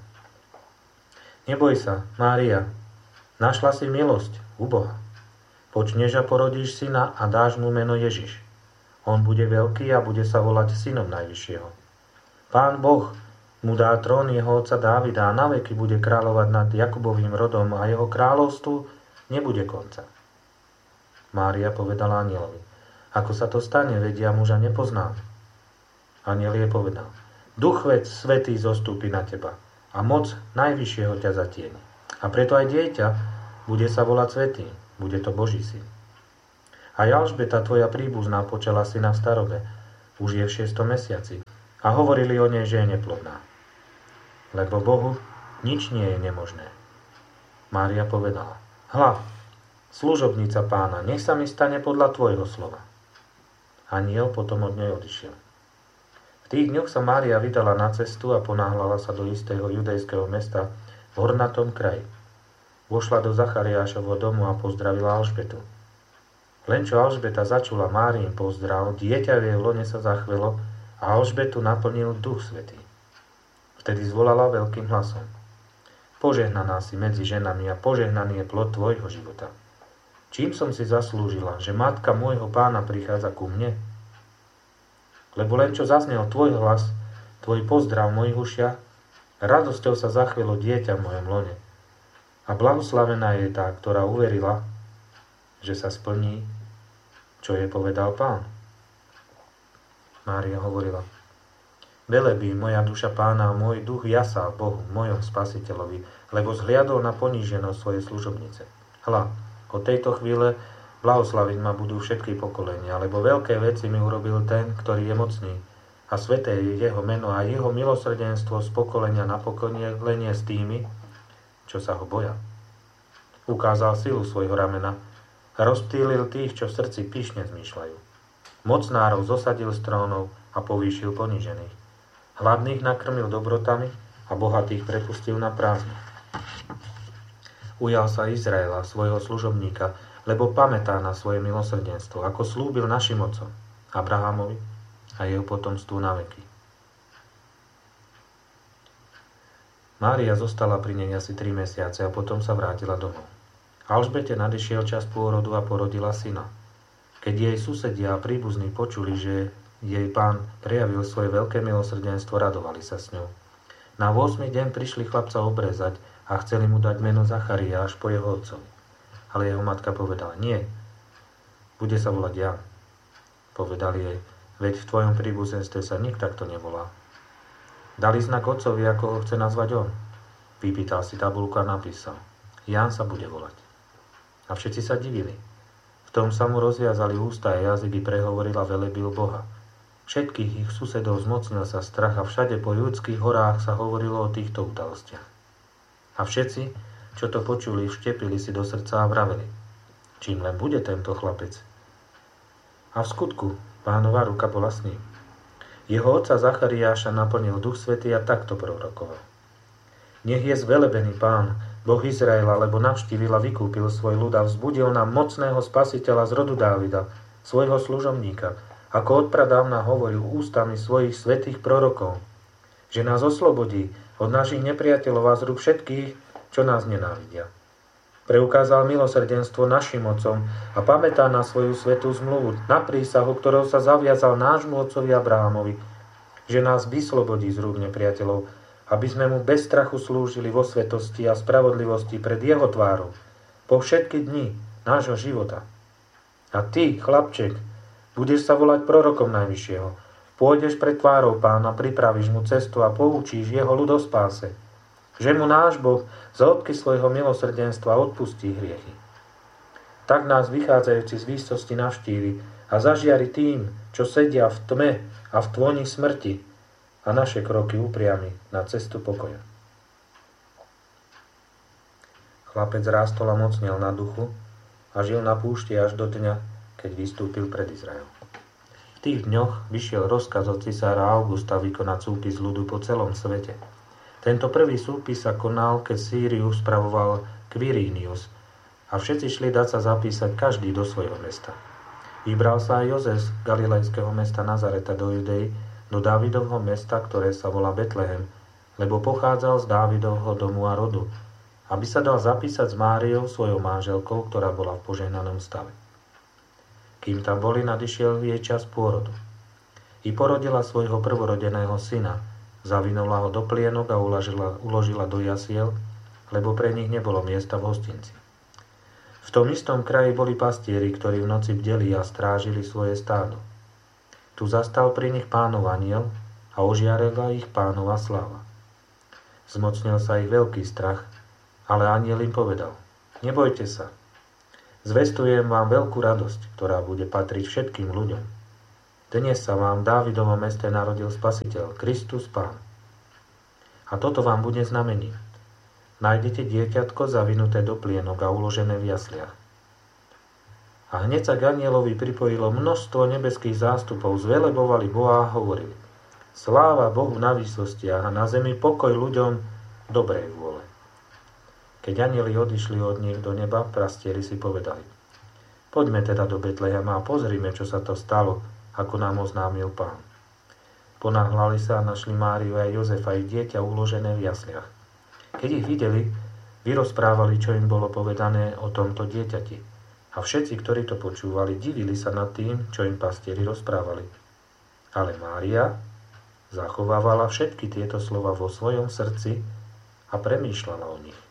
Neboj sa, Mária, našla si milosť u Boha. Počneš a porodíš syna a dáš mu meno Ježiš. On bude veľký a bude sa volať synom Najvyššieho. Pán Boh mu dá trón jeho otca Dávida a naveky bude kráľovať nad Jakubovým rodom a jeho kráľovstvu nebude konca. Mária povedala anjelovi: Ako sa to stane, veď ja muža nepoznám. Anjel jej povedal: Duch veď svätý zostúpi na teba a moc Najvyššieho ťa zatieni. A preto aj dieťa bude sa volať svätý, bude to Boží syn. A Alžbeta, tvoja príbuzná, počala syna v starobe, už je v šiestom mesiaci, a hovorili o nej, že je neplodná. Lebo Bohu nič nie je nemožné. Mária povedala: Hľa, služobnica Pána, nech sa mi stane podľa tvojho slova. Anjel potom od nej odišiel. V tých dňoch sa Mária vydala na cestu a ponáhľala sa do istého judejského mesta v hornatom kraji. Vošla do Zachariášovho domu a pozdravila Alžbetu. Len čo Alžbeta začula Máriin pozdrav, dieťa v jej lone sa zachvelo a Alžbetu naplnil Duch Svätý. Vtedy zvolala veľkým hlasom: Požehnaná si medzi ženami a požehnaný je plod tvojho života. Čím som si zaslúžila, že matka môjho Pána prichádza ku mne? Lebo len čo zaznel tvoj hlas, tvoj pozdrav v mojich ušiach, radosťou sa zachvelo dieťa v mojom lone. A blahoslavená je tá, ktorá uverila, že sa splní, čo jej povedal Pán. Mária hovorila: Velebí moja duša Pána a môj duch jasá v Bohu, mojom Spasiteľovi, lebo zhliadol na poníženosť svojej služobnice. Hľa, od tejto chvíle blahoslaviť ma budú všetky pokolenia, lebo veľké veci mi urobil ten, ktorý je mocný, a sveté je jeho meno a jeho milosrdenstvo z pokolenia na pokolenie s tými, čo sa ho boja. Ukázal silu svojho ramena a rozptýlil tých, čo v srdci pyšne zmýšľajú. Mocnárov zosadil z trónov a povýšil ponížených. Hladných nakrmil dobrotami a bohatých prepustil na prázdno. Ujal sa Izraela, svojho služobníka, lebo pamätá na svoje milosrdenstvo, ako slúbil našim otcom, Abrahamovi a jeho potomstvu na veky. Mária zostala pri nej asi tri mesiace a potom sa vrátila domov. Alžbete nadišiel čas pôrodu a porodila syna. Keď jej susedia a príbuzní počuli, že jej Pán prejavil svoje veľké milosrdenstvo, radovali sa s ňou. Na ôsmy deň prišli chlapca obrezať a chceli mu dať meno Zachariáš po jeho otcovi. Ale jeho matka povedala: Nie, bude sa volať Jan. Povedali jej: Veď v tvojom príbuzenstve sa nik takto nevolá. Dali znak otcovi, ako ho chce nazvať on. Vypýtal si tabuľku a napísal: Jan sa bude volať. A všetci sa divili. V tom sa mu rozviazali ústa a jazyky, prehovoril a velebil Boha. Všetkých ich susedov zmocnil sa strach a všade po judských horách sa hovorilo o týchto udalostiach. A všetci, čo to počuli, vštepili si do srdca a vraveli: Čím len bude tento chlapec? A v skutku Pánova ruka bola s ním. Jeho otca Zachariáša naplnil Duch Svätý a takto prorokoval: Nech je zvelebený Pán, Boh Izraela, lebo navštívil a vykúpil svoj ľud a vzbudil nám mocného Spasiteľa z rodu Dávida, svojho služobníka, ako odpradávna hovoril ústami svojich svätých prorokov, že nás oslobodí od našich nepriateľov a z rúk všetkých, čo nás nenávidia. Preukázal milosrdenstvo našim otcom a pamätá na svoju svätú zmluvu, na prísahu, ktorou sa zaviazal nášmu otcovi Abrahamovi, že nás vyslobodí z rúk nepriateľov, aby sme mu bez strachu slúžili vo svetosti a spravodlivosti pred jeho tvárou po všetky dni nášho života. A ty, chlapček, budeš sa volať prorokom Najvyššieho. Pôjdeš pred tvárou Pána, pripravíš mu cestu a poučíš jeho ľud o spáse. Že mu náš Boh z hĺbky svojho milosrdenstva odpustí hriechy. Tak nás vychádzajúci z výsosti navštívi a zažiari tým, čo sedia v tme a v tvoni smrti, a naše kroky upriami na cestu pokoja. Chlapec rástol a mocnel na duchu a žil na púšti až do dňa, keď vystúpil pred Izrael. V tých dňoch vyšiel rozkaz od cisára Augusta vykonať súpis ľudu po celom svete. Tento prvý súpis sa konal, keď Sýriu spravoval Quirinius a všetci šli dať sa zapísať každý do svojho mesta. Vybral sa aj Jozef z galilejského mesta Nazareta do Judei, do Dávidovho mesta, ktoré sa volá Betlehem, lebo pochádzal z Dávidovho domu a rodu, aby sa dal zapísať s Máriou, svojou manželkou, ktorá bola v požehnanom stave. Kým tam boli, nadišiel jej čas pôrodu. I porodila svojho prvorodeného syna, zavinula ho do plienok a uložila, uložila do jasiel, lebo pre nich nebolo miesta v hostinci. V tom istom kraji boli pastieri, ktorí v noci bdeli a strážili svoje stádo. Tu zastal pri nich Pánov anjel a ožiarila ich Pánova sláva. Zmocnil sa ich veľký strach, ale anjel im povedal: Nebojte sa, Zvestujem vám veľkú radosť, ktorá bude patriť všetkým ľuďom. Dnes sa vám v Dávidovom meste narodil Spasiteľ, Kristus Pán. A toto vám bude znamením. Nájdete dieťatko zavinuté do plienok a uložené v jasliach. A hneď sa k anielovi pripojilo množstvo nebeských zástupov, zvelebovali Boha a hovorili: Sláva Bohu na výsostiach a na zemi pokoj ľuďom dobrej vôle. Keď anieli odišli od nich do neba, pastieri si povedali: Poďme teda do Betlehema a pozrime, čo sa to stalo, ako nám oznámil Pán. Ponáhľali sa a našli Máriu a Jozefa i dieťa uložené v jasliach. Keď ich videli, vyrozprávali, čo im bolo povedané o tomto dieťati. A všetci, ktorí to počúvali, divili sa nad tým, čo im pastieri rozprávali. Ale Mária zachovávala všetky tieto slova vo svojom srdci a premýšľala o nich.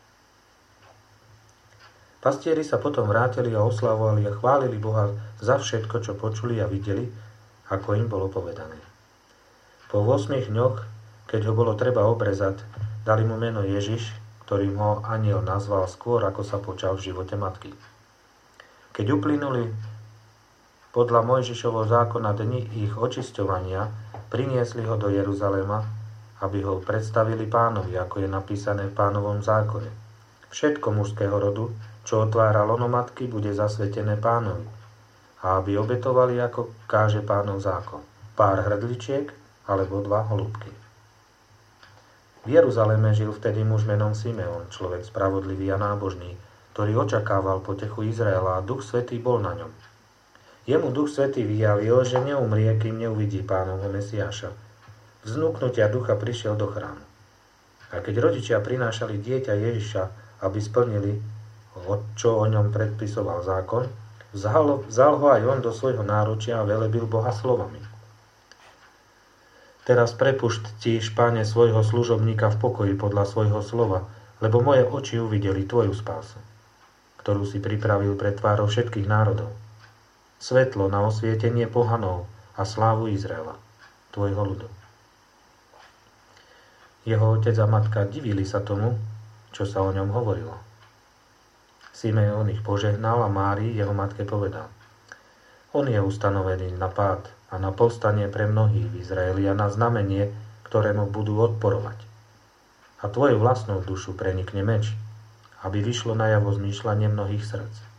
Pastieri sa potom vrátili a oslavovali a chválili Boha za všetko, čo počuli a videli, ako im bolo povedané. Po ôsmich dňoch, keď ho bolo treba obrezať, dali mu meno Ježiš, ktorým ho anjel nazval skôr, ako sa počal v živote matky. Keď uplynuli podľa Mojžišovho zákona dni ich očisťovania, priniesli ho do Jeruzalema, aby ho predstavili Pánovi, ako je napísané v Pánovom zákone. Všetko mužského rodu, čo otvára lono matky, bude zasvetené Pánovi, a aby obetovali, ako káže Pánov zákon, pár hrdličiek alebo dva holubky. V Jeruzaleme žil vtedy muž menom Simeon, človek spravodlivý a nábožný, ktorý očakával potechu Izraela a Duch Svätý bol na ňom. Jemu Duch Svätý vyjavil, že neumrie, kým neuvidí Pánovho Mesiáša. Vznúknutia ducha prišiel do chrámu. A keď rodičia prinášali dieťa Ježiša, aby splnili, čo o ňom predpisoval zákon, vzal, vzal ho aj on do svojho náručia a velebil Boha slovami: Teraz prepuštíš, Páne, svojho služobníka v pokoji podľa svojho slova, lebo moje oči uvideli tvoju spásu, ktorú si pripravil pred tvárou všetkých národov. Svetlo na osvietenie pohanov a slávu Izraela, tvojho ľudu. Jeho otec a matka divili sa tomu, čo sa o ňom hovorilo. Simeon ich požehnal a Márii, jeho matke, povedal: On je ustanovený na pád a na povstanie pre mnohých v Izraeli a na znamenie, ktorému budú odporovať. A tvoju vlastnú dušu prenikne meč, aby vyšlo najavo zmýšľanie mnohých srdc.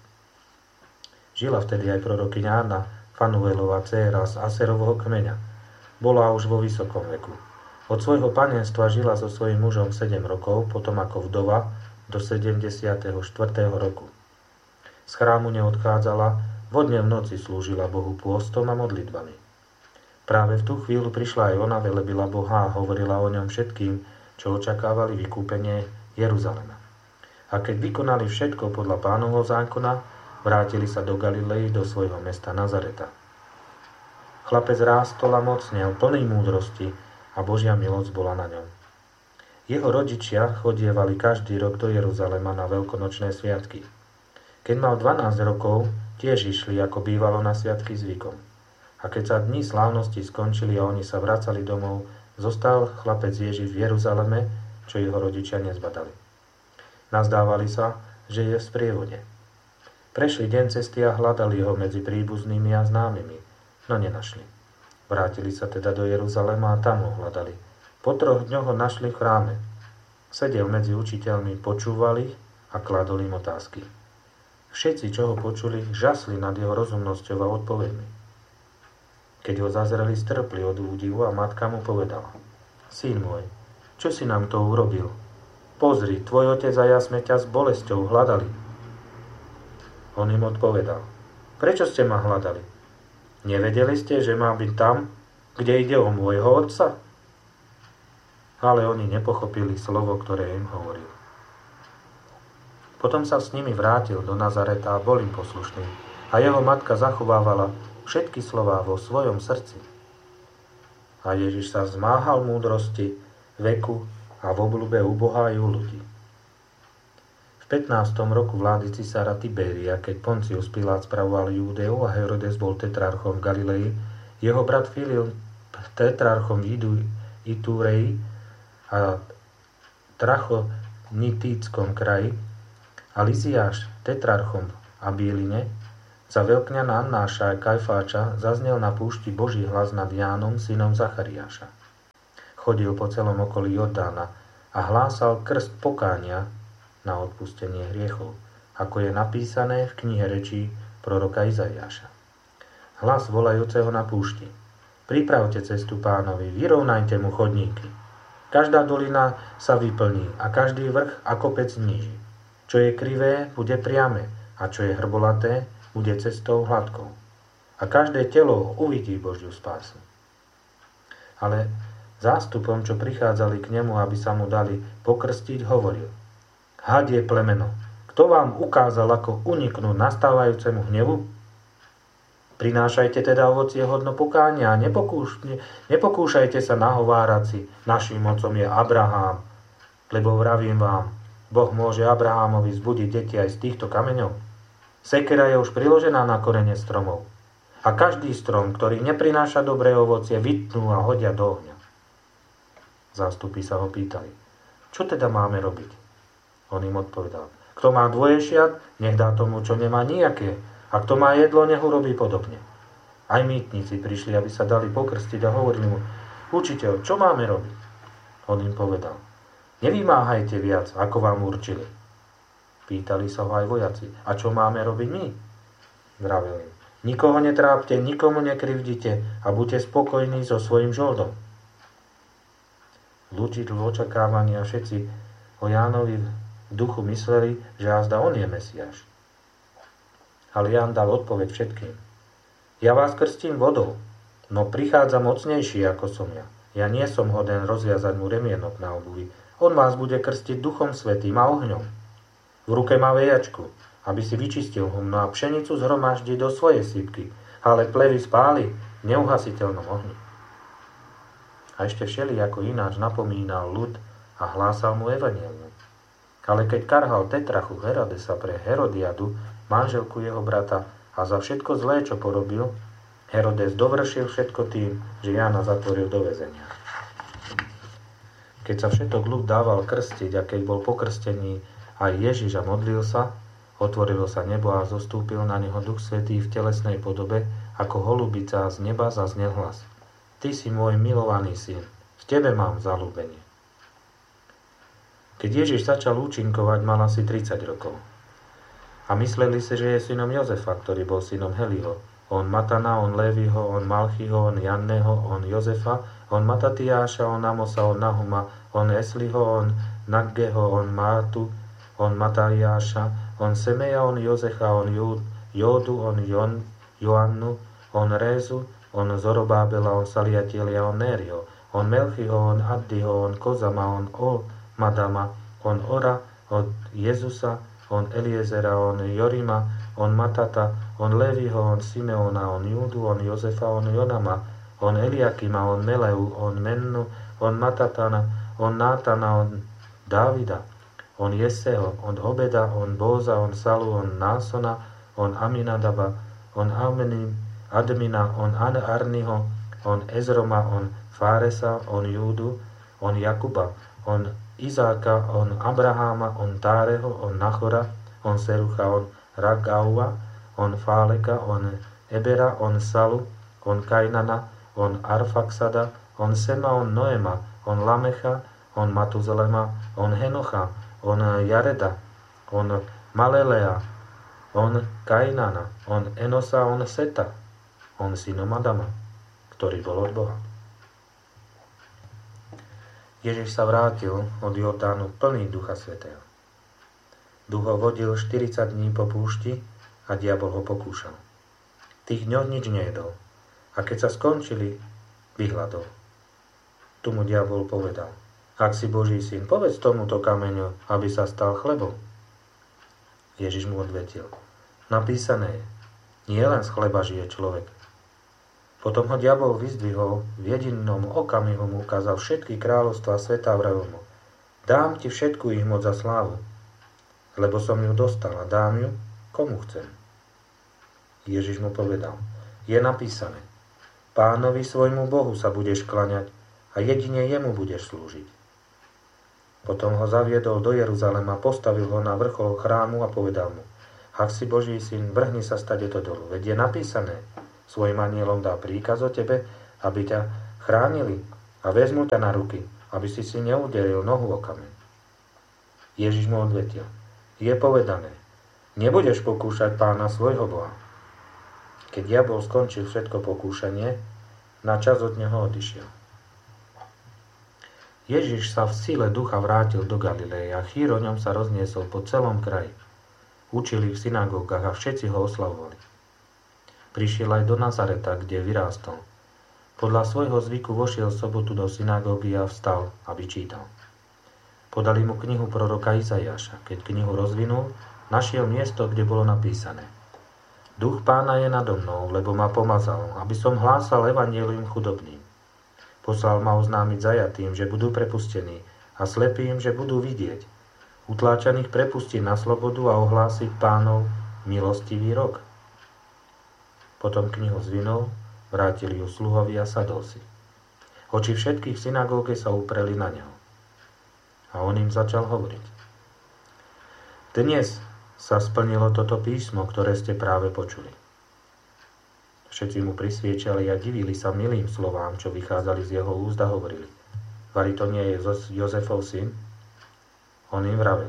Žila vtedy aj prorokyňa Anna, Fanuelova dcéra z Aserovho kmeňa. Bola už vo vysokom veku. Od svojho panenstva žila so svojím mužom sedem rokov, potom ako vdova do sedemdesiateho štvrtého roku. Z chrámu neodchádzala, vodne v noci slúžila Bohu pôstom a modlitbami. Práve v tú chvíľu prišla aj ona, velebila Boha a hovorila o ňom všetkým, čo očakávali vykúpenie Jeruzalema. A keď vykonali všetko podľa Pánovho zákona, vrátili sa do Galilei, do svojho mesta Nazareta. Chlapec rástol a mocnel, plný múdrosti, a Božia milosť bola na ňom. Jeho rodičia chodievali každý rok do Jeruzalema na veľkonočné sviatky. Keď mal dvanásť rokov, tiež išli, ako bývalo na sviatky zvykom. A keď sa dni slávnosti skončili a oni sa vracali domov, zostal chlapec Ježiš v Jeruzaleme, čo jeho rodičia nezbadali. Nazdávali sa, že je v sprievode. Prešli deň cesty a hľadali ho medzi príbuznými a známymi, no nenašli. Vrátili sa teda do Jeruzalema a tam ho hľadali. Po troch dňoch ho našli v chráme. Sedel medzi učiteľmi, počúvali a kladol im otázky. Všetci, čo ho počuli, žasli nad jeho rozumnosťou a odpovedmi. Keď ho zazreli, strpli od údivu a matka mu povedala: Syn môj, čo si nám to urobil? Pozri, tvoj otec a ja sme ťa s bolesťou hľadali. On im odpovedal: Prečo ste ma hľadali? Nevedeli ste, že mám byť tam, kde ide o môjho otca? Ale oni nepochopili slovo, ktoré im hovoril. Potom sa s nimi vrátil do Nazareta a bol im poslušný. A jeho matka zachovávala všetky slová vo svojom srdci. A Ježiš sa zmáhal múdrosti, veku a v obľúbe u Boha aj u ľudí. V pätnástom roku vlády cisára Tiberia, keď Poncius Pilát spravoval Júdeu a Herodes bol tetrarchom v Galilei, jeho brat Filip tetrarchom v Itúreji a Trachonitíckom kraji a Liziáš tetrarchom v a Bíline, za veľkňana Annáša a Kajfáča zaznel na púšti Boží hlas nad Jánom, synom Zachariáša. Chodil po celom okolí Jordána a hlásal krst pokánia na odpustenie hriechov, ako je napísané v knihe rečí proroka Izaiáša. Hlas volajúceho na púšti: Pripravte cestu Pánovi, vyrovnajte mu chodníky. Každá dolina sa vyplní a každý vrch a kopec zníži. Čo je krivé, bude priame, a čo je hrbolaté, bude cestou hladkou. A každé telo uvidí Božiu spásu. Ale zástupom, čo prichádzali k nemu, aby sa mu dali pokrstiť, hovoril: Hadie plemeno, kto vám ukázal, ako uniknúť nastávajúcemu hnevu? Prinášajte teda ovocie hodno pokánia a nepokúš, ne, nepokúšajte sa nahovárať si, naším otcom je Abraham, lebo vravím vám, Boh môže Abrahámovi vzbudiť deti aj z týchto kameňov. Sekera je už priložená na korene stromov. A každý strom, ktorý neprináša dobré ovocie, vytnú a hodia do ohňa. Zástupy sa ho pýtali: Čo teda máme robiť? On im odpovedal: Kto má dvoje šiat, nech dá tomu, čo nemá nijaké. A kto má jedlo, nech urobí podobne. Aj mýtnici prišli, aby sa dali pokrstiť a hovorili mu: Učiteľ, čo máme robiť? On im povedal: Nevymáhajte viac, ako vám určili. Pýtali sa ho aj vojaci: A čo máme robiť my? Vravel im: Nikoho netrápte, nikomu nekrivdite a buďte spokojní so svojím žoldom. Ľudí v očakávaní a všetci o Jánovi v duchu mysleli, že azda on je Mesiáš. Ale Ján dal odpoveď všetkým: Ja vás krstím vodou, no prichádza mocnejší ako som ja. Ja nie som hoden rozviazať mu remienok na obuvi. On vás bude krstiť duchom svätým a ohňom. V ruke má vejačku, aby si vyčistil humno a pšenicu zhromaždí do svojej sypky, ale plevy spáli v neuhasiteľnom ohni. A ešte všelijako ináč napomínal ľud a hlásal mu evanjelium. Ale keď karhal Tetrachu Herodesa pre Herodiadu, manželku jeho brata, a za všetko zlé, čo porobil, Herodes dovršil všetko tým, že Jána zatvoril do väzenia. Keď sa všetok ľud dával krstiť a keď bol pokrstený aj Ježiš a modlil sa, otvorilo sa nebo a zostúpil na neho Duch Svätý v telesnej podobe, ako holubica, z neba zaznel hlas: Ty si môj milovaný syn, v tebe mám zaľúbenie. Keď Ježiš začal účinkovať, mal asi tridsať rokov. A mysleli si, že je synom Jozefa, ktorý bol synom Heliho. On Matana, on Léviho, on Malchiho, on Janného, on Jozefa, on Matatiáša, on Amosa, on Nahuma, on Esliho, on Naggeho, on Mátu, on Matariáša, on Semeja, on Jozecha, on Jódu, on Jon, Joannu, on Rézu, on Zorobábela, on Saliatielia, on Nériho, on Melchiho, on Addiho, on Kozama, on Ol Madama, on Ora, on Jezusa, on Eliezera, on Jorima, on Matata, on Leviho, on Simeona, on Júdu, on Jozefa, on Jonama, on Eliakima, on Meleu, on Mennu, on Matatana, on Nátana, on Dávida, on Jeseho, on Obeda, on Bóza, on Salu, on Násona, on Aminadaba, on Amenim, Admina, on Arniho, on Ezroma, on Fáresa, on Júdu, on Jakuba, on Izáka, on Abraháma, on Táreho, on Nachora, on Serucha, on Ragaua, on Fáleka, on Ebera, on Salu, on Kainana, on Arfaxada, on Sema, on Noema, on Lamecha, on Matuzalema, on Henocha, on Jareda, on Malelea, on Kainana, on Enosa, on Seta, on synom Adama, ktorý bol od Boha. Ježiš sa vrátil od Jordánu plný Ducha Svätého. Duch ho vodil štyridsať dní po púšti a diabol ho pokúšal. V tých dňoch nič nejedol a keď sa skončili, vyhladol. Tu mu diabol povedal: Ak si Boží syn, povedz tomuto kameňu, aby sa stal chlebom. Ježiš mu odvetil: Napísané je, nie len z chleba žije človek. Potom ho diabol vyzdvihol, v jedinom okamihu mu ukázal všetky kráľovstvá sveta a vravel mu: Dám ti všetku ich moc a slávu, lebo som ju dostal a dám ju, komu chcem. Ježiš mu povedal: Je napísané, Pánovi svojmu Bohu sa budeš klaňať a jedine jemu budeš slúžiť. Potom ho zaviedol do Jeruzalema, postavil ho na vrchol chrámu a povedal mu: Ak si Boží syn, vrhni sa stadeto dolu. Veď je napísané, svojim anielom dá príkaz o tebe, aby ťa chránili a vezmu ťa na ruky, aby si si neuderil nohu o kameň. Ježiš mu odvetil, je povedané, nebudeš pokúšať Pána svojho Boha. Keď diabol skončil všetko pokúšanie, na čas od neho odišiel. Ježiš sa v sile ducha vrátil do Galileje a chýr o ňom sa rozniesol po celom kraji. Učili v synagógach a všetci ho oslavovali. Prišiel aj do Nazareta, kde vyrástol. Podľa svojho zvyku vošiel v sobotu do synagógy a vstal, aby čítal. Podali mu knihu proroka Izaiáša. Keď knihu rozvinul, našiel miesto, kde bolo napísané: Duch Pána je nado mnou, lebo ma pomazal, aby som hlásal evanjelium chudobným. Poslal ma oznámiť zajatým, že budú prepustení, a slepým, že budú vidieť. Utláčaných prepustí na slobodu a ohlásiť Pánov milostivý rok. Potom knihu zvinul, vrátili ju sluhovi a sadol si. Oči všetkých v synagóge sa upreli na neho. A on im začal hovoriť: Dnes sa splnilo toto písmo, ktoré ste práve počuli. Všetci mu prisviečali a divili sa milým slovám, čo vychádzali z jeho úst a hovorili: Vari to nie je Jozefov syn? On im vravel: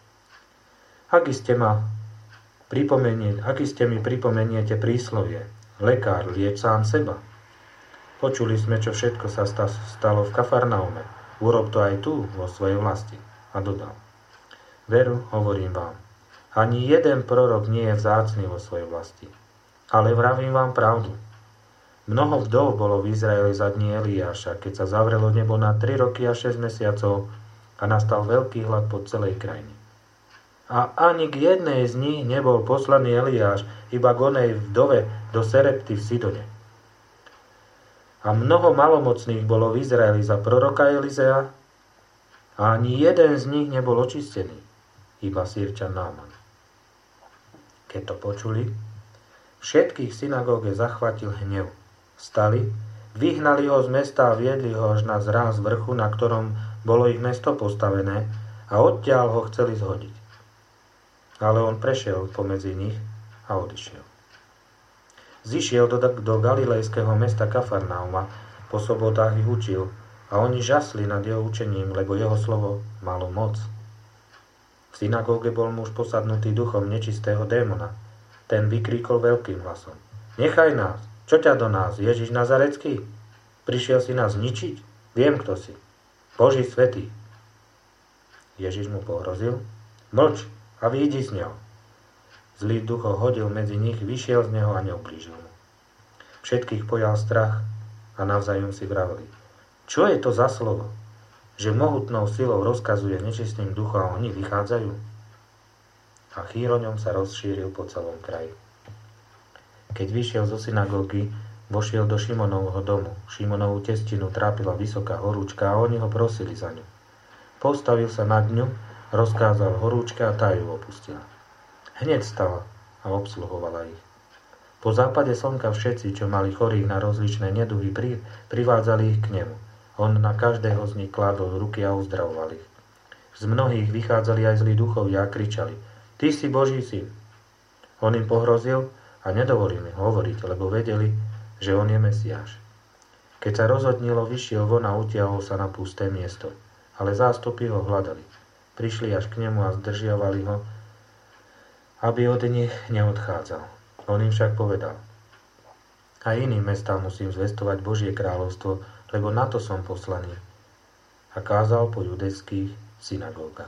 Aký ste ma pripomenie, aký ste mi pripomeniete príslovie, lekár, lieč sám seba. Počuli sme, čo všetko sa stalo v Kafarnaume. Urob to aj tu, vo svojej vlasti. A dodal: Veru, hovorím vám, ani jeden prorok nie je vzácny vo svojej vlasti. Ale vravím vám pravdu. Mnoho vdov bolo v Izraeli za dní Eliáša, keď sa zavrelo nebo na tri roky a šesť mesiacov a nastal veľký hlad po celej krajine. A ani k jednej z nich nebol poslaný Eliáš, iba k onej vdove do Serepty v Sidone. A mnoho malomocných bolo v Izraeli za proroka Elizea a ani jeden z nich nebol očistený, iba Sýrčan Náman. Keď to počuli, všetkých v synagóge zachvátil hnev. Vstali, vyhnali ho z mesta a viedli ho až na zráz vrchu, na ktorom bolo ich mesto postavené, a odtiaľ ho chceli zhodiť. Ale on prešiel pomedzi nich a odišiel. Zišiel do, do galilejského mesta Kafarnauma, po sobotách ich učil a oni žasli nad jeho učením, lebo jeho slovo malo moc. V synagóge bol muž posadnutý duchom nečistého démona. Ten vykríkol veľkým hlasom: Nechaj nás! Čo ťa do nás, Ježiš Nazarecký? Prišiel si nás zničiť? Viem, kto si. Boží svätý. Ježiš mu pohrozil: Mlč a vyjdi z neho. Zlý duch ho hodil medzi nich, vyšiel z neho a neublížil mu. Všetkých pojal strach a navzájom si vraveli: Čo je to za slovo, že mohutnou silou rozkazuje nečistým duchom a oni vychádzajú? A chýr o ňom sa rozšíril po celom kraji. Keď vyšiel zo synagógy, vošiel do Šimonovho domu. Šimonovú testinu trápila vysoká horúčka a oni ho prosili za ňu. Postavil sa nad ňu, rozkázal horúčke a tá ju opustila. Hneď stala a obsluhovala ich. Po západe slnka všetci, čo mali chorých na rozličné neduhy, pri, privádzali ich k nemu. On na každého z nich kládol ruky a uzdravoval ich. Z mnohých vychádzali aj zlí duchovia a kričali: Ty si Boží syn. On im pohrozil a nedovolil im hovoriť, lebo vedeli, že on je Mesiáš. Keď sa rozhodnilo, vyšiel von a utiahol sa na pusté miesto. Ale zástupy ho hľadali. Prišli až k nemu a zdržiavali ho, aby od nich neodchádzal. On im však povedal: A iným mestám musím zvestovať Božie kráľovstvo, lebo na to som poslaný. A kázal po judejských synagógach.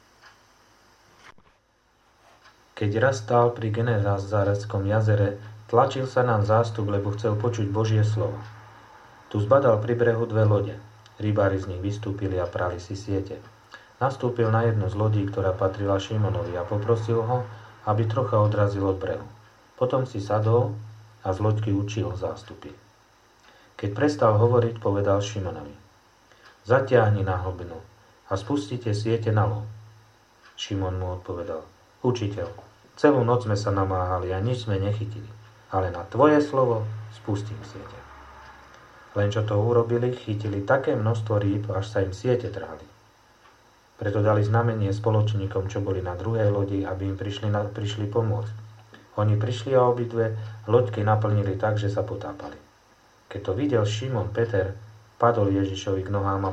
Keď raz stál pri Genezareckom jazere, tlačil sa nám zástup, lebo chcel počuť Božie slovo. Tu zbadal pri brehu dve lode. Rybári z nich vystúpili a prali si siete. Nastúpil na jednu z lodí, ktorá patrila Šimonovi, a poprosil ho, aby trocha odrazil od brehu. Potom si sadol a z loďky učil zástupy. Keď prestal hovoriť, povedal Šimonovi: Zatiahni na hlbinu a spustite siete na lov. Šimon mu odpovedal: Učiteľ, celú noc sme sa namáhali a nič sme nechytili, ale na tvoje slovo spustím siete. Len čo to urobili, chytili také množstvo rýb, až sa im siete trhali. Preto dali znamenie spoločníkom, čo boli na druhej lodi, aby im prišli, na, prišli pomôcť. Oni prišli a obidve loďky naplnili tak, že sa potápali. Keď to videl Šimon Peter, padol Ježišovi k nohám a